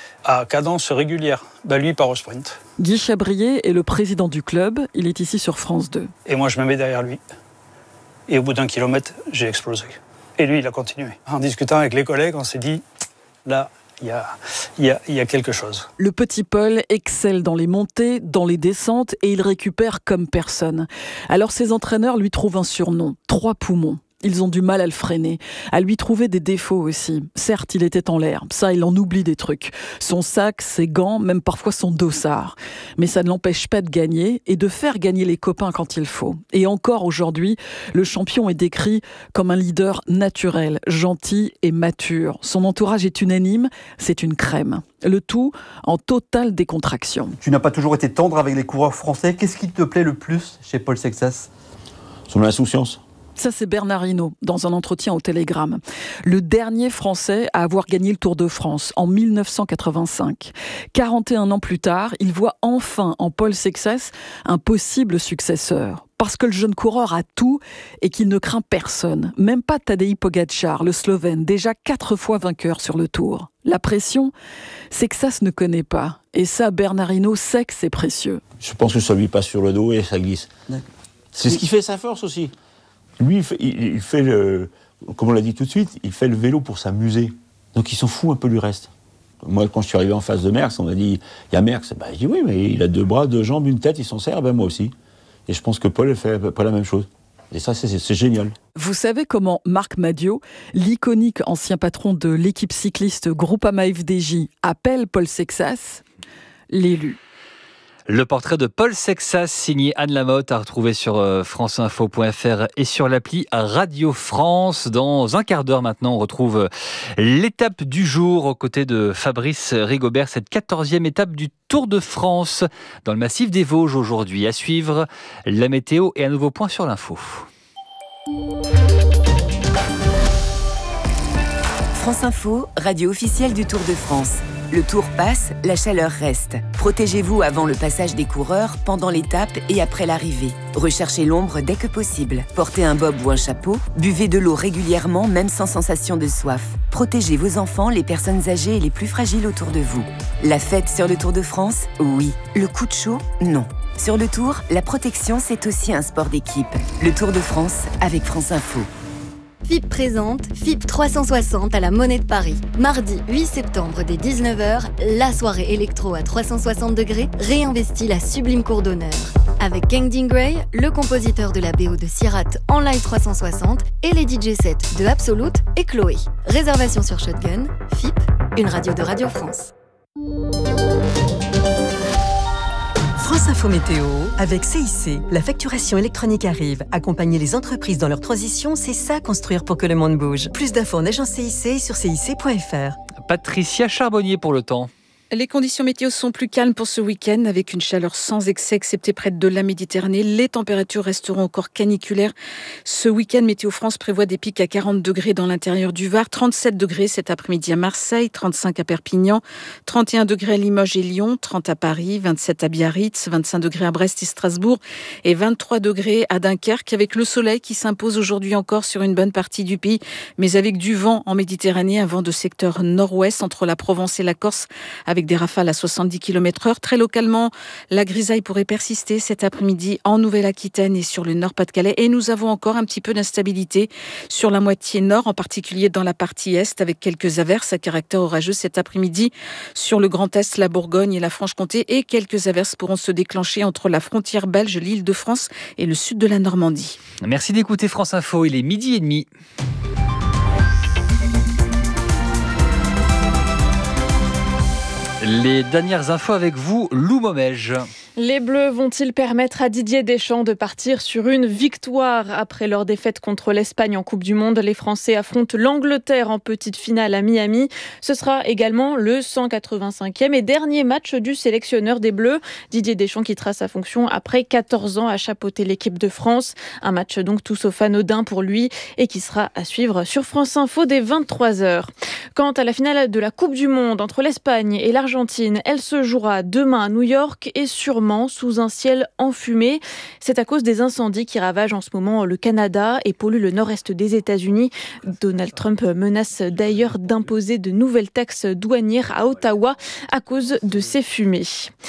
à cadence régulière. Lui, part au sprint. Guy Chabrier est le président du club. Il est ici sur France 2. Et moi, je me mets derrière lui. Et au bout d'1 kilomètre, j'ai explosé. Et lui, il a continué. En discutant avec les collègues, on s'est dit, là, il y a quelque chose. Le petit Paul excelle dans les montées, dans les descentes, et il récupère comme personne. Alors ses entraîneurs lui trouvent un surnom, 3 poumons. Ils ont du mal à le freiner, à lui trouver des défauts aussi. Certes, il était en l'air, ça, il en oublie des trucs. Son sac, ses gants, même parfois son dossard. Mais ça ne l'empêche pas de gagner et de faire gagner les copains quand il faut. Et encore aujourd'hui, le champion est décrit comme un leader naturel, gentil et mature. Son entourage est unanime, c'est une crème. Le tout en totale décontraction. Tu n'as pas toujours été tendre avec les coureurs français. Qu'est-ce qui te plaît le plus chez Paul Sexas ? Son insouciance. Ça, c'est Bernard Hinault, dans un entretien au Télégramme. Le dernier Français à avoir gagné le Tour de France, en 1985. 41 ans plus tard, il voit enfin en Paul Sexas un possible successeur. Parce que le jeune coureur a tout et qu'il ne craint personne. Même pas Tadej Pogačar, le Slovène, déjà 4 fois vainqueur sur le Tour. La pression, Sexas ne connaît pas. Et ça, Bernard Hinault sait que c'est précieux. Je pense que ça lui passe sur le dos et ça glisse. C'est ce qui fait sa force aussi. Lui, il fait comme on l'a dit tout de suite, il fait le vélo pour s'amuser. Donc il s'en fout un peu du reste. Moi, quand je suis arrivé en face de Merckx, on m'a dit, il y a Merckx. Je dis oui, mais il a 2 bras, 2 jambes, une tête, il s'en sert, moi aussi. Et je pense que Paul fait à peu près la même chose. Et ça, c'est génial. Vous savez comment Marc Madiot, l'iconique ancien patron de l'équipe cycliste Groupama FDJ, appelle Paul Sexas l'élu. Le portrait de Paul Sexas, signé Anne Lamotte, à retrouver sur franceinfo.fr et sur l'appli Radio France. Dans un quart d'heure maintenant, on retrouve l'étape du jour aux côtés de Fabrice Rigobert, cette 14e étape du Tour de France dans le massif des Vosges aujourd'hui. À suivre, la météo et un nouveau point sur l'info. France Info, radio officielle du Tour de France. Le Tour passe, la chaleur reste. Protégez-vous avant le passage des coureurs, pendant l'étape et après l'arrivée. Recherchez l'ombre dès que possible. Portez un bob ou un chapeau. Buvez de l'eau régulièrement, même sans sensation de soif. Protégez vos enfants, les personnes âgées et les plus fragiles autour de vous. La fête sur le Tour de France, oui. Le coup de chaud, non. Sur le Tour, la protection, c'est aussi un sport d'équipe. Le Tour de France avec France Info. FIP présente FIP 360 à la Monnaie de Paris. Mardi 8 septembre dès 19h, la soirée électro à 360 degrés réinvestit la sublime cour d'honneur. Avec Kangding Gray, le compositeur de la BO de Sierrat en live 360 et les DJ sets de Absolute et Chloé. Réservation sur Shotgun, FIP, une radio de Radio France. France Info Météo, avec CIC. La facturation électronique arrive. Accompagner les entreprises dans leur transition, c'est ça construire pour que le monde bouge. Plus d'infos en agence CIC sur cic.fr. Patricia Charbonnier pour le temps. Les conditions météo sont plus calmes pour ce week-end, avec une chaleur sans excès, excepté près de la Méditerranée. Les températures resteront encore caniculaires. Ce week-end, Météo France prévoit des pics à 40 degrés dans l'intérieur du Var, 37 degrés cet après-midi à Marseille, 35 à Perpignan, 31 degrés à Limoges et Lyon, 30 à Paris, 27 à Biarritz, 25 degrés à Brest et Strasbourg et 23 degrés à Dunkerque, avec le soleil qui s'impose aujourd'hui encore sur une bonne partie du pays, mais avec du vent en Méditerranée, un vent de secteur nord-ouest entre la Provence et la Corse, avec des rafales à 70 km/h. Très localement, la grisaille pourrait persister cet après-midi en Nouvelle-Aquitaine et sur le Nord-Pas-de-Calais. Et nous avons encore un petit peu d'instabilité sur la moitié nord, en particulier dans la partie est, avec quelques averses à caractère orageux cet après-midi sur le Grand Est, la Bourgogne et la Franche-Comté. Et quelques averses pourront se déclencher entre la frontière belge, l'Île-de-France et le sud de la Normandie. Merci d'écouter France Info, il est 12h30. Les dernières infos avec vous, Lou Momège. Les Bleus vont-ils permettre à Didier Deschamps de partir sur une victoire après leur défaite contre l'Espagne en Coupe du Monde? Les Français affrontent l'Angleterre en petite finale à Miami. Ce sera également le 185e et dernier match du sélectionneur des Bleus. Didier Deschamps quittera sa fonction après 14 ans à chapeauter l'équipe de France. Un match donc tout sauf anodin pour lui et qui sera à suivre sur France Info dès 23h. Quant à la finale de la Coupe du Monde entre l'Espagne et l'Argentine, elle se jouera demain à New York et sûrement sous un ciel enfumé. C'est à cause des incendies qui ravagent en ce moment le Canada et polluent le nord-est des États-Unis. Donald Trump menace d'ailleurs d'imposer de nouvelles taxes douanières à Ottawa à cause de ces fumées.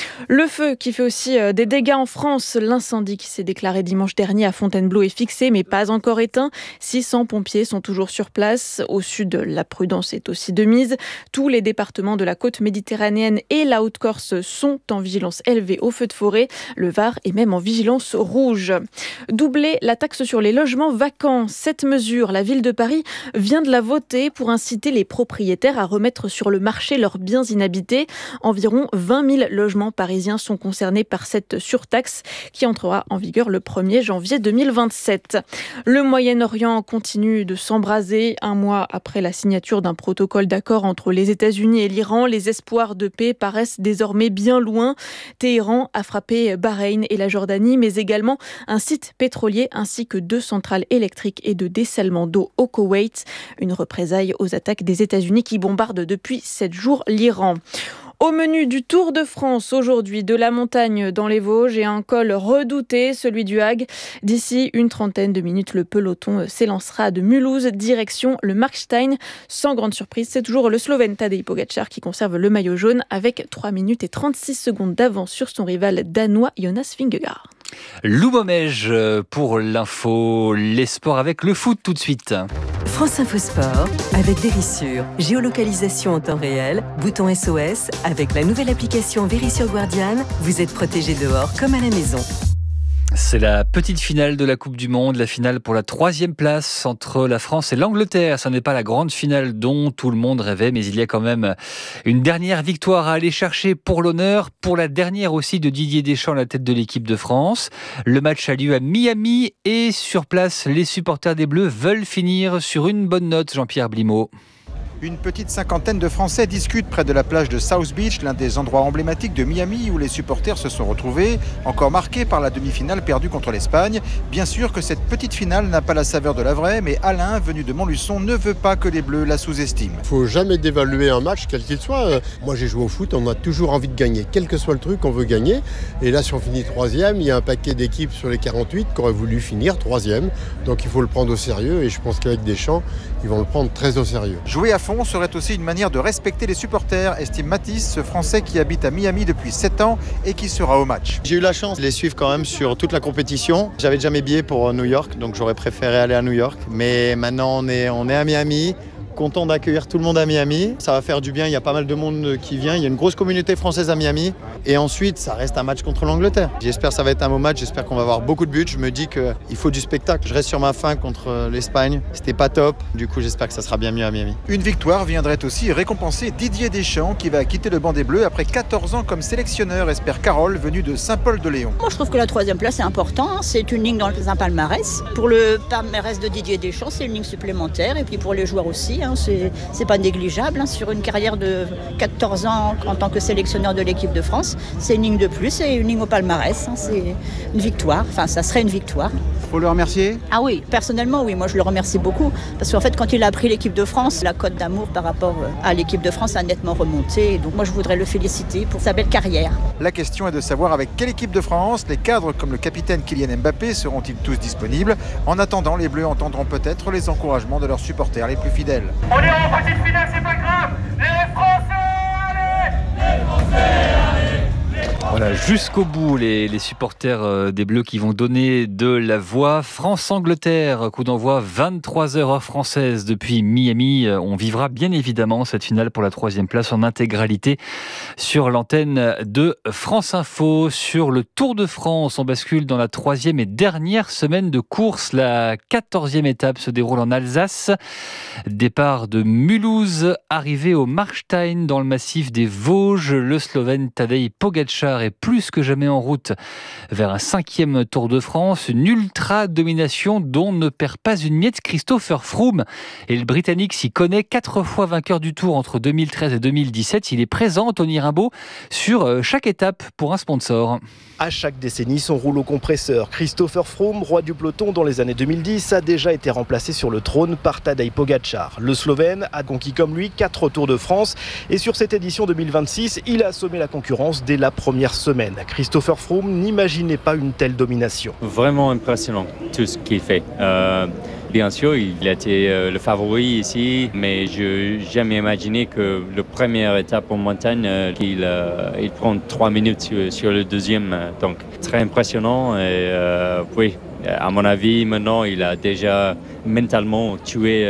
Le feu qui fait aussi des dégâts en France. L'incendie qui s'est déclaré dimanche dernier à Fontainebleau est fixé mais pas encore éteint. 600 pompiers sont toujours sur place. Au sud, la prudence est aussi de mise. Tous les départements de la côte méditerranéenne et la Haute-Corse sont en vigilance élevée au feu de forêt. Le Var est même en vigilance rouge. Doubler la taxe sur les logements vacants. Cette mesure, la ville de Paris vient de la voter pour inciter les propriétaires à remettre sur le marché leurs biens inhabités. Environ 20 000 logements parisiens sont concernés par cette surtaxe qui entrera en vigueur le 1er janvier 2027. Le Moyen-Orient continue de s'embraser. Un mois après la signature d'un protocole d'accord entre les États-Unis et l'Iran, les espoirs de paix paraissent désormais bien loin. Téhéran a frappé Bahreïn et la Jordanie, mais également un site pétrolier ainsi que 2 centrales électriques et de dessalement d'eau au Koweït. Une représaille aux attaques des États-Unis qui bombardent depuis 7 jours l'Iran. Au menu du Tour de France, aujourd'hui, de la montagne dans les Vosges et un col redouté, celui du Hague. D'ici une trentaine de minutes, le peloton s'élancera de Mulhouse, direction le Markstein. Sans grande surprise, c'est toujours le Slovène Tadej Pogačar qui conserve le maillot jaune avec 3 minutes et 36 secondes d'avance sur son rival danois Jonas Vingegaard. Lou Momège pour l'info, les sports avec le foot tout de suite. France Info Sport avec Vérissure. Géolocalisation en temps réel, bouton SOS. Avec la nouvelle application Vérissure Guardian, vous êtes protégé dehors comme à la maison. C'est la petite finale de la Coupe du Monde, la finale pour la 3e place entre la France et l'Angleterre. Ce n'est pas la grande finale dont tout le monde rêvait, mais il y a quand même une dernière victoire à aller chercher pour l'honneur, pour la dernière aussi de Didier Deschamps à la tête de l'équipe de France. Le match a lieu à Miami et sur place, les supporters des Bleus veulent finir sur une bonne note, Jean-Pierre Blimaud. Une petite cinquantaine de Français discutent près de la plage de South Beach, l'un des endroits emblématiques de Miami où les supporters se sont retrouvés, encore marqués par la demi-finale perdue contre l'Espagne. Bien sûr que cette petite finale n'a pas la saveur de la vraie, mais Alain, venu de Montluçon, ne veut pas que les Bleus la sous-estiment. Il ne faut jamais dévaluer un match, quel qu'il soit. Moi j'ai joué au foot, on a toujours envie de gagner. Quel que soit le truc, on veut gagner. Et là, si on finit 3e, il y a un paquet d'équipes sur les 48 qui auraient voulu finir 3e. Donc il faut le prendre au sérieux et je pense qu'avec Deschamps, ils vont le prendre très au sérieux. Jouer à fond serait aussi une manière de respecter les supporters, estime Mathis, ce Français qui habite à Miami depuis 7 ans et qui sera au match. J'ai eu la chance de les suivre quand même sur toute la compétition. J'avais déjà mes billets pour New York, donc j'aurais préféré aller à New York. Mais maintenant, on est à Miami. Content d'accueillir tout le monde à Miami. Ça va faire du bien, il y a pas mal de monde qui vient. Il y a une grosse communauté française à Miami. Et ensuite, ça reste un match contre l'Angleterre. J'espère que ça va être un beau match, j'espère qu'on va avoir beaucoup de buts. Je me dis qu'il faut du spectacle. Je reste sur ma faim contre l'Espagne. C'était pas top. Du coup, j'espère que ça sera bien mieux à Miami. Une victoire viendrait aussi récompenser Didier Deschamps qui va quitter le banc des Bleus après 14 ans comme sélectionneur, espère Carole, venue de Saint-Paul-de-Léon. Moi, je trouve que la 3e place est importante. C'est une ligne dans un palmarès. Pour le palmarès de Didier Deschamps, c'est une ligne supplémentaire. Et puis pour les joueurs aussi, c'est pas négligeable. Sur une carrière de 14 ans en tant que sélectionneur de l'équipe de France, c'est une ligne de plus et une ligne au palmarès. C'est une victoire. Enfin, ça serait une victoire. Faut le remercier ? Ah oui, personnellement, oui. Moi, je le remercie beaucoup. Parce qu'en fait, quand il a pris l'équipe de France, la cote d'amour par rapport à l'équipe de France a nettement remonté. Et donc, moi, je voudrais le féliciter pour sa belle carrière. La question est de savoir avec quelle équipe de France les cadres comme le capitaine Kylian Mbappé seront-ils tous disponibles ? En attendant, les Bleus entendront peut-être les encouragements de leurs supporters les plus fidèles. On est en petite finale, c'est pas grave. Les Français, allez ! Les Français, allez ! Voilà, jusqu'au bout, les supporters des Bleus qui vont donner de la voix. France-Angleterre, coup d'envoi 23h heure française depuis Miami. On vivra bien évidemment cette finale pour la 3e place en intégralité sur l'antenne de France Info. Sur le Tour de France, on bascule dans la 3e et dernière semaine de course. La 14e étape se déroule en Alsace. Départ de Mulhouse, arrivée au Markstein dans le massif des Vosges. Le Slovène Tadej Pogačar est plus que jamais en route vers un 5e Tour de France. Une ultra-domination dont ne perd pas une miette Christopher Froome. Et le Britannique s'y connaît, 4 fois vainqueur du Tour entre 2013 et 2017. Il est présent, Tony Rimbaud, sur chaque étape pour un sponsor. À chaque décennie, son rouleau compresseur. Christopher Froome, roi du peloton dans les années 2010, a déjà été remplacé sur le trône par Tadej Pogačar. Le Slovène a conquis comme lui 4 Tours de France et sur cette édition 2026, il a assommé la concurrence dès la première semaine. Christopher Froome n'imaginait pas une telle domination. Vraiment impressionnant tout ce qu'il fait. Bien sûr, il a été le favori ici, mais je n'ai jamais imaginé que la première étape en montagne, il prend 3 minutes sur le deuxième. Donc, très impressionnant. Et oui, à mon avis, maintenant, il a déjà mentalement tué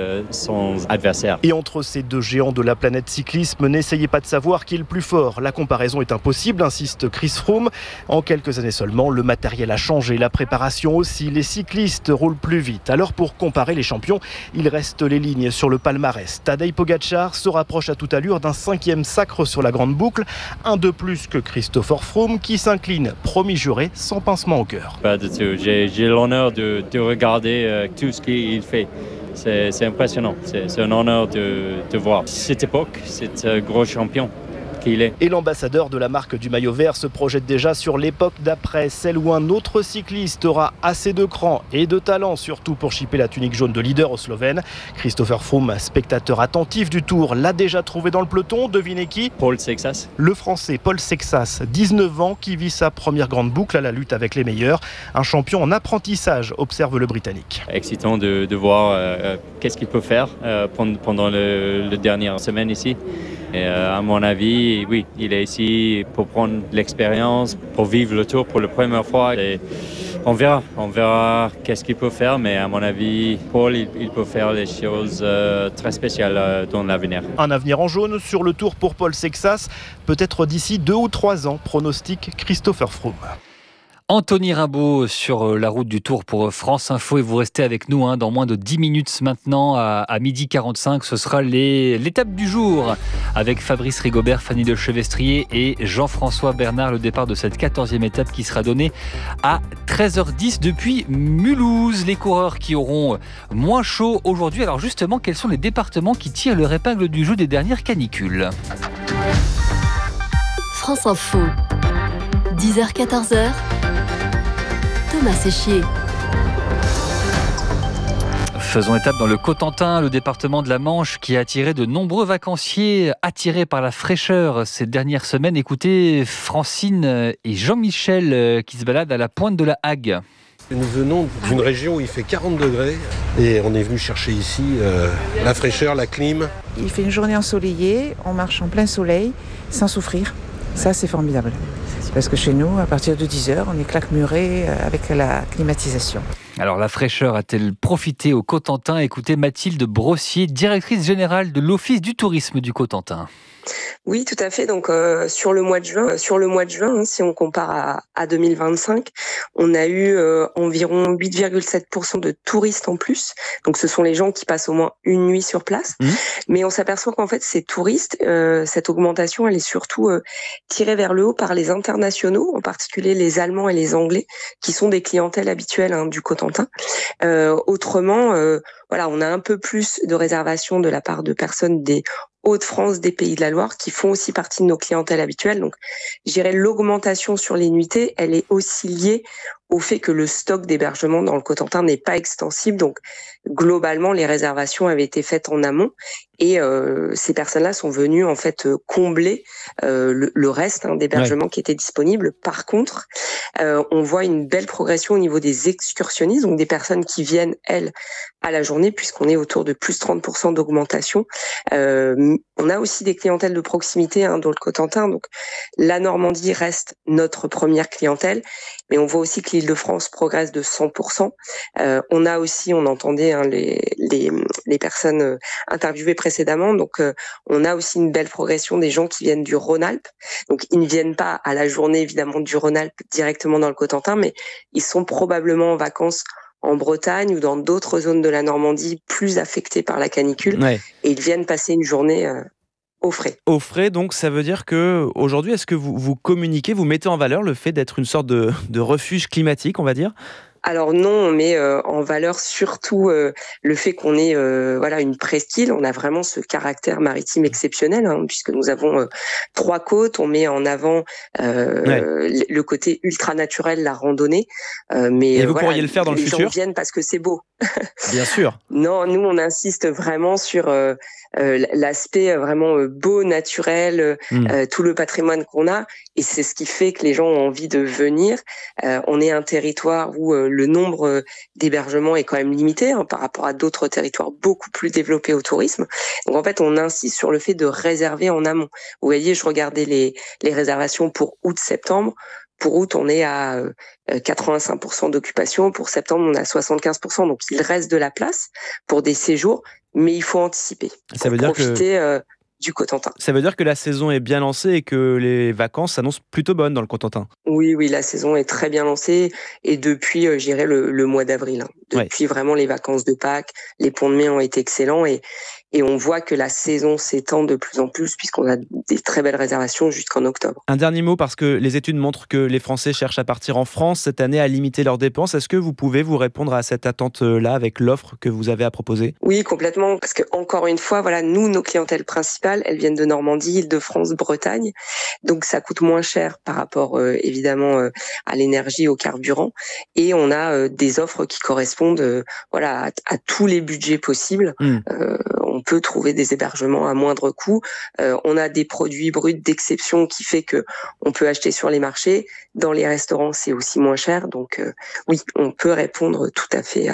son adversaire. Et entre ces deux géants de la planète cyclisme, n'essayez pas de savoir qui est le plus fort. La comparaison est impossible, insiste Chris Froome. En quelques années seulement, le matériel a changé, la préparation aussi. Les cyclistes roulent plus vite. Alors pour comparer les champions, il reste les lignes sur le palmarès. Tadej Pogačar se rapproche à toute allure d'un 5e sacre sur la grande boucle. Un de plus que Christopher Froome qui s'incline, promis juré, sans pincement au cœur. Pas du tout. J'ai l'honneur de regarder tout ce qu'il fait. C'est impressionnant. C'est un honneur de voir cette époque, cet gros champion qu'il est. Et l'ambassadeur de la marque du maillot vert se projette déjà sur l'époque d'après, celle où un autre cycliste aura assez de cran et de talent, surtout pour chipper la tunique jaune de leader au Slovène. Christopher Froome, spectateur attentif du Tour, l'a déjà trouvé dans le peloton. Devinez qui ? Paul Sexas. Le Français Paul Sexas, 19 ans, qui vit sa première grande boucle à la lutte avec les meilleurs. Un champion en apprentissage, observe le Britannique. Excitant de voir qu'est-ce qu'il peut faire pendant la dernière semaine ici. Et à mon avis, oui, il est ici pour prendre l'expérience, pour vivre le Tour pour la première fois. Et on verra qu'est-ce qu'il peut faire, mais à mon avis, Paul, il peut faire des choses très spéciales dans l'avenir. Un avenir en jaune sur le Tour pour Paul Sexas, peut-être d'ici 2 ou 3 ans, pronostique Christopher Froome. Anthony Rimbaud sur la route du Tour pour France Info et vous restez avec nous dans moins de 10 minutes maintenant à 12h45. Ce sera l'étape du jour avec Fabrice Rigobert, Fanny de Chevestrier et Jean-François Bernard. Le départ de cette 14e étape qui sera donnée à 13h10 depuis Mulhouse. Les coureurs qui auront moins chaud aujourd'hui. Alors justement, quels sont les départements qui tirent leur épingle du jeu des dernières canicules ? France Info, 10h-14h. Thomas Séchier. Faisons étape dans le Cotentin, le département de la Manche qui a attiré de nombreux vacanciers attirés par la fraîcheur ces dernières semaines. Écoutez Francine et Jean-Michel qui se baladent à la pointe de la Hague. Nous venons d'une région où il fait 40 degrés et on est venu chercher ici la fraîcheur, la clim. Il fait une journée ensoleillée, on marche en plein soleil sans souffrir. Ça, c'est formidable. Parce que chez nous, à partir de 10h, on est claquemuré avec la climatisation. Alors la fraîcheur a-t-elle profité au Cotentin? Écoutez Mathilde Brossier, directrice générale de l'Office du tourisme du Cotentin. Oui, tout à fait. Donc sur le mois de juin, si on compare à 2025, on a eu environ 8,7% de touristes en plus. Donc ce sont les gens qui passent au moins une nuit sur place. Mais on s'aperçoit qu'en fait ces touristes, cette augmentation, elle est surtout tirée vers le haut par les internationaux, en particulier les Allemands et les Anglais, qui sont des clientèles habituelles du Cotentin. Autrement, voilà, on a un peu plus de réservations de la part de personnes des Hauts-de-France, des Pays de la Loire, qui font aussi partie de nos clientèles habituelles. Donc, je dirais l'augmentation sur les nuitées, elle est aussi liée au fait que le stock d'hébergement dans le Cotentin n'est pas extensible. Donc, globalement, les réservations avaient été faites en amont et ces personnes-là sont venues en fait combler le reste d'hébergement qui était disponible. Par contre, on voit une belle progression au niveau des excursionnistes, donc des personnes qui viennent, elles, à la journée, puisqu'on est autour de plus 30% d'augmentation. On a aussi des clientèles de proximité dans le Cotentin, donc la Normandie reste notre première clientèle, mais on voit aussi que l'Île-de-France progresse de 100%. On a aussi, on entendait les personnes interviewées précédemment, donc on a aussi une belle progression des gens qui viennent du Rhône-Alpes. Donc ils ne viennent pas à la journée évidemment du Rhône-Alpes directement dans le Cotentin, mais ils sont probablement en vacances en Bretagne ou dans d'autres zones de la Normandie plus affectées par la canicule, et ils viennent passer une journée au frais. Au frais, donc ça veut dire que aujourd'hui, est-ce que vous communiquez, vous mettez en valeur le fait d'être une sorte de refuge climatique, on va dire ? Alors non, on met en valeur surtout le fait qu'on est une presqu'île. On a vraiment ce caractère maritime exceptionnel, puisque nous avons 3 côtes. On met en avant le côté ultra naturel, la randonnée. Et vous pourriez le faire dans le futur ? Les gens viennent parce que c'est beau. Bien sûr. Non, nous on insiste vraiment sur l'aspect vraiment beau, naturel, tout le patrimoine qu'on a, et c'est ce qui fait que les gens ont envie de venir. On est un territoire où le nombre d'hébergements est quand même limité par rapport à d'autres territoires beaucoup plus développés au tourisme. Donc en fait, on insiste sur le fait de réserver en amont. Vous voyez, je regardais les réservations pour août-septembre. Pour août, on est à 85% d'occupation. Pour septembre, on est à 75%. Donc, il reste de la place pour des séjours, mais il faut anticiper. Ça veut dire profiter du Cotentin. Ça veut dire que la saison est bien lancée et que les vacances s'annoncent plutôt bonnes dans le Cotentin. Oui, la saison est très bien lancée et depuis, je dirais, le mois d'avril. Depuis vraiment les vacances de Pâques, les ponts de mai ont été excellents et on voit que la saison s'étend de plus en plus puisqu'on a des très belles réservations jusqu'en octobre. Un dernier mot, parce que les études montrent que les Français cherchent à partir en France cette année, à limiter leurs dépenses. Est-ce que vous pouvez vous répondre à cette attente-là avec l'offre que vous avez à proposer ? Oui, complètement, parce que encore une fois, nous, nos clientèles principales, elles viennent de Normandie, Île-de-France, Bretagne, donc ça coûte moins cher par rapport évidemment à l'énergie, au carburant, et on a des offres qui correspondent à tous les budgets possibles. On peut trouver des hébergements à moindre coût. On a des produits bruts d'exception qui fait que on peut acheter sur les marchés. Dans les restaurants, c'est aussi moins cher. Donc oui, on peut répondre tout à fait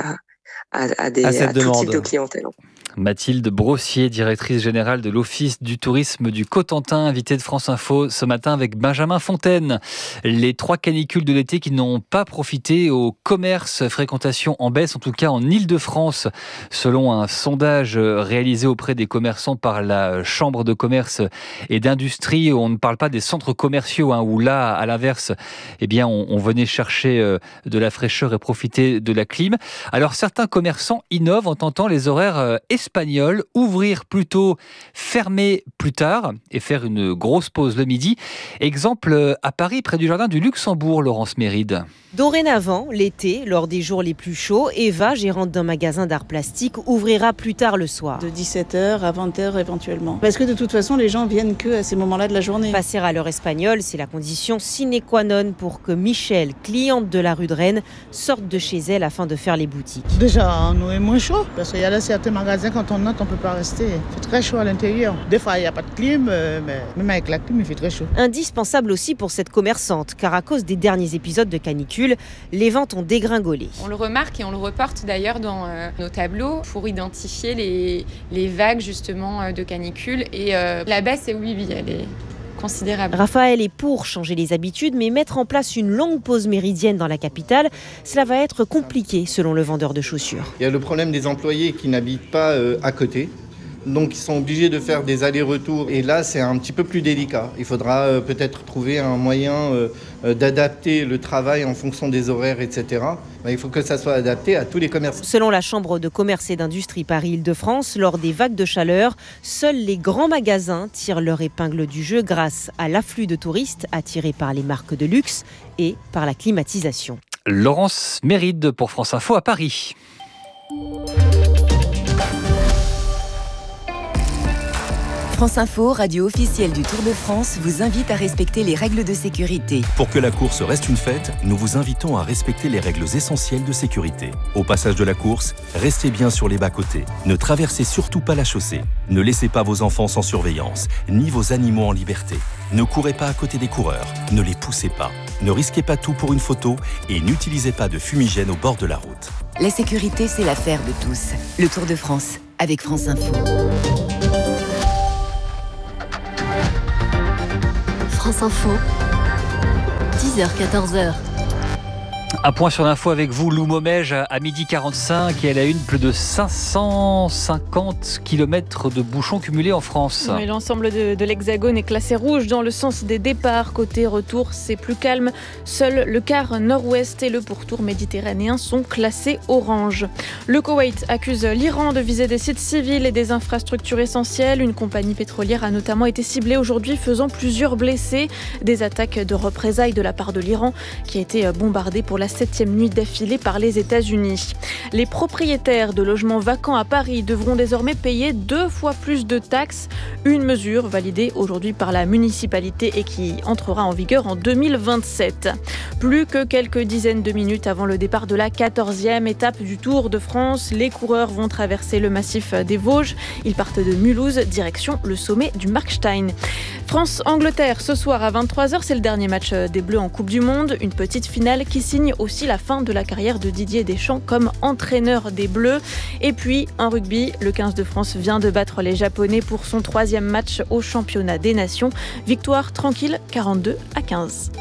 à tout type de clientèle. Mathilde Brossier, directrice générale de l'Office du tourisme du Cotentin, invitée de France Info ce matin avec Benjamin Fontaine. Les 3 canicules de l'été qui n'ont pas profité au commerce, fréquentation en baisse, en tout cas en Île-de-France, selon un sondage réalisé auprès des commerçants par la Chambre de commerce et d'industrie. On ne parle pas des centres commerciaux, où là, à l'inverse, on venait chercher de la fraîcheur et profiter de la clim. Alors certains commerçants innovent en tentant les horaires espagnols, ouvrir plus tôt, fermer plus tard et faire une grosse pause le midi. Exemple à Paris, près du jardin du Luxembourg, Laurence Méride. Dorénavant, l'été, lors des jours les plus chauds, Eva, gérante d'un magasin d'art plastique, ouvrira plus tard le soir. De 17h à 20h éventuellement. Parce que de toute façon, les gens viennent que à ces moments-là de la journée. Passer à l'heure espagnole, c'est la condition sine qua non pour que Michel, cliente de la rue de Rennes, sorte de chez elle afin de faire les boutiques. Déjà, nous est moins chaud, parce qu'il y a là certains magasins matin, quand on entre, on ne peut pas rester. Il fait très chaud à l'intérieur. Des fois, il n'y a pas de clim, mais même avec la clim, il fait très chaud. Indispensable aussi pour cette commerçante, car à cause des derniers épisodes de canicule, les ventes ont dégringolé. On le remarque et on le reporte d'ailleurs dans nos tableaux pour identifier les vagues justement de canicule. Et la baisse, oui, elle est considérable. Raphaël est pour changer les habitudes, mais mettre en place une longue pause méridienne dans la capitale, cela va être compliqué selon le vendeur de chaussures. Il y a le problème des employés qui n'habitent pas à côté. Donc ils sont obligés de faire des allers-retours et là c'est un petit peu plus délicat. Il faudra peut-être trouver un moyen d'adapter le travail en fonction des horaires, etc. Il faut que ça soit adapté à tous les commerces. Selon la Chambre de commerce et d'industrie Paris-Île-de-France, lors des vagues de chaleur, seuls les grands magasins tirent leur épingle du jeu grâce à l'afflux de touristes attirés par les marques de luxe et par la climatisation. Laurence Méride pour France Info à Paris. France Info, radio officielle du Tour de France, vous invite à respecter les règles de sécurité. Pour que la course reste une fête, nous vous invitons à respecter les règles essentielles de sécurité. Au passage de la course, restez bien sur les bas-côtés. Ne traversez surtout pas la chaussée. Ne laissez pas vos enfants sans surveillance, ni vos animaux en liberté. Ne courez pas à côté des coureurs, ne les poussez pas. Ne risquez pas tout pour une photo et n'utilisez pas de fumigène au bord de la route. La sécurité, c'est l'affaire de tous. Le Tour de France, avec France Info. France Info, 10h-14h. Un point sur l'info avec vous, Lou Momège, à 12h45 et elle a plus de 550 km de bouchons cumulés en France. Oui, l'ensemble de l'Hexagone est classé rouge dans le sens des départs. Côté retour, c'est plus calme. Seul le quart nord-ouest et le pourtour méditerranéen sont classés orange. Le Koweït accuse l'Iran de viser des sites civils et des infrastructures essentielles. Une compagnie pétrolière a notamment été ciblée aujourd'hui, faisant plusieurs blessés. Des attaques de représailles de la part de l'Iran qui a été bombardée pour la 7e nuit d'affilée par les États-Unis. Les propriétaires de logements vacants à Paris devront désormais payer 2 fois plus de taxes. Une mesure validée aujourd'hui par la municipalité et qui entrera en vigueur en 2027. Plus que quelques dizaines de minutes avant le départ de la 14e étape du Tour de France, les coureurs vont traverser le massif des Vosges. Ils partent de Mulhouse, direction le sommet du Markstein. France-Angleterre, ce soir à 23h, c'est le dernier match des Bleus en Coupe du Monde. Une petite finale qui signe aussi la fin de la carrière de Didier Deschamps comme entraîneur des Bleus. Et puis, en rugby, le 15 de France vient de battre les Japonais pour son 3e match au championnat des nations. Victoire tranquille, 42-15.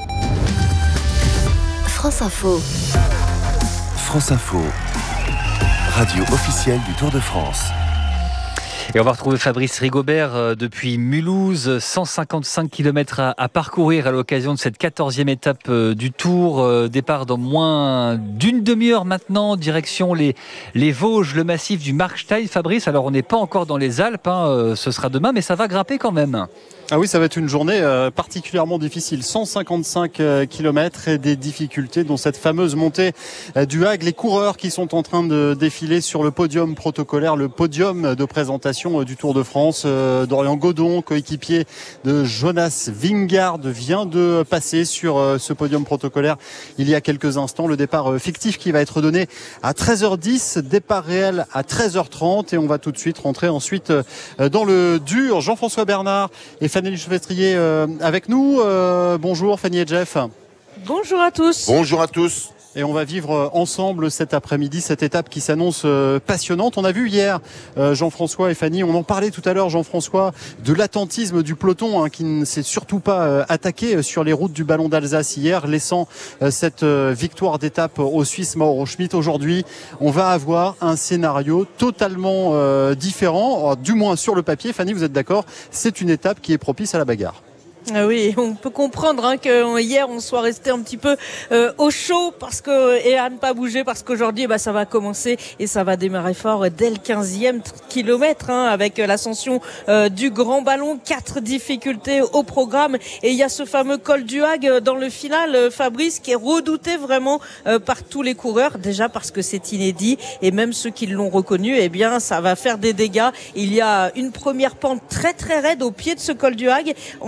France Info. France Info, radio officielle du Tour de France. Et on va retrouver Fabrice Rigobert depuis Mulhouse, 155 km à parcourir à l'occasion de cette 14e étape du Tour. Départ dans moins d'une demi-heure maintenant, direction les Vosges, le massif du Markstein. Fabrice, alors on n'est pas encore dans les Alpes, ce sera demain, mais ça va grimper quand même. Ah oui, ça va être une journée particulièrement difficile. 155 km et des difficultés, dont cette fameuse montée du Hague. Les coureurs qui sont en train de défiler sur le podium protocolaire, le podium de présentation du Tour de France. Dorian Godon, coéquipier de Jonas Vingegaard, vient de passer sur ce podium protocolaire il y a quelques instants. Le départ fictif qui va être donné à 13h10, départ réel à 13h30 et on va tout de suite rentrer ensuite dans le dur. Jean-François Bernard et Fanny Lechevestrier avec nous. Bonjour Fanny et Jeff. Bonjour à tous. Bonjour à tous. Et on va vivre ensemble cet après-midi cette étape qui s'annonce passionnante. On a vu hier Jean-François et Fanny, on en parlait tout à l'heure Jean-François, de l'attentisme du peloton qui ne s'est surtout pas attaqué sur les routes du Ballon d'Alsace hier, laissant cette victoire d'étape au Suisse Mauro Schmid. Aujourd'hui, on va avoir un scénario totalement différent, du moins sur le papier. Fanny, vous êtes d'accord? C'est une étape qui est propice à la bagarre. Oui, on peut comprendre que hier on soit resté un petit peu au chaud et à ne pas bouger parce qu'aujourd'hui ça va commencer et ça va démarrer fort dès le 15e kilomètre avec l'ascension du Grand Ballon. 4 difficultés au programme et il y a ce fameux col du Hague dans le final, Fabrice, qui est redouté vraiment par tous les coureurs, déjà parce que c'est inédit et même ceux qui l'ont reconnu, ça va faire des dégâts. Il y a une première pente très très raide au pied de ce col du Hague. Ensuite,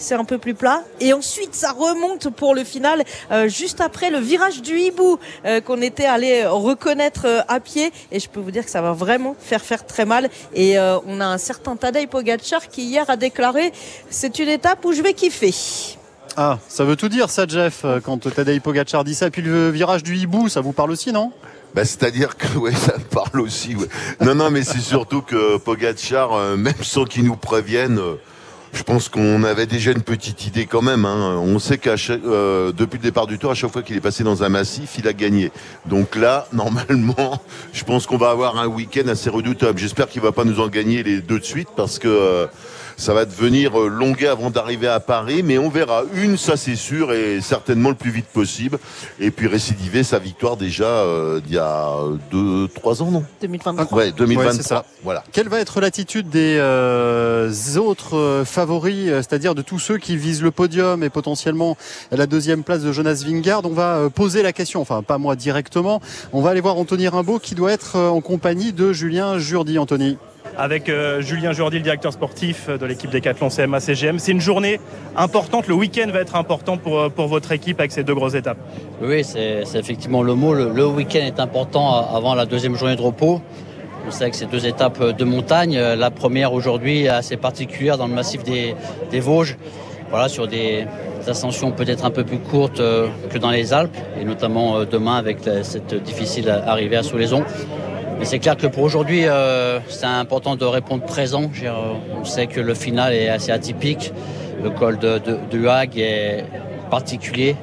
c'est un peu plus plat. Et ensuite, ça remonte pour le final, juste après le virage du hibou qu'on était allé reconnaître à pied. Et je peux vous dire que ça va vraiment faire très mal. Et on a un certain Tadej Pogačar qui hier a déclaré « C'est une étape où je vais kiffer ». Ah, ça veut tout dire ça, Jeff, quand Tadej Pogačar dit ça. Puis le virage du hibou, ça vous parle aussi, non ? C'est-à-dire que ça me parle aussi. Ouais. Non, mais c'est surtout que Pogačar, même sans qu'il nous prévienne, je pense qu'on avait déjà une petite idée quand même. On sait qu'à depuis le départ du Tour, à chaque fois qu'il est passé dans un massif, il a gagné. Donc là, normalement, je pense qu'on va avoir un week-end assez redoutable. J'espère qu'il va pas nous en gagner les deux de suite parce que ça va devenir longuet avant d'arriver à Paris, mais on verra. Ça c'est sûr, et certainement le plus vite possible. Et puis récidiver sa victoire déjà d'il y a 2-3 ans, non ? 2023. Ouais, 2023. Ouais, c'est ça. Voilà. Quelle va être l'attitude des autres favoris, c'est-à-dire de tous ceux qui visent le podium et potentiellement la deuxième place de Jonas Vingegaard ? On va poser la question, enfin pas moi directement. On va aller voir Anthony Rimbaud qui doit être en compagnie de Julien Jourdi. Anthony. Avec Julien Jourdi, le directeur sportif de l'équipe Décathlon CMA-CGM. C'est une journée importante, le week-end va être important pour votre équipe avec ces deux grosses étapes. Oui, c'est effectivement le mot. Le week-end est important avant la deuxième journée de repos. On sait que c'est deux étapes de montagne. La première aujourd'hui est assez particulière dans le massif des Vosges. Voilà, sur des ascensions peut-être un peu plus courtes que dans les Alpes, et notamment demain avec cette difficile arrivée à Soulaison. Mais c'est clair que pour aujourd'hui, c'est important de répondre présent. On sait que le final est assez atypique. Le col de Huag est particulier.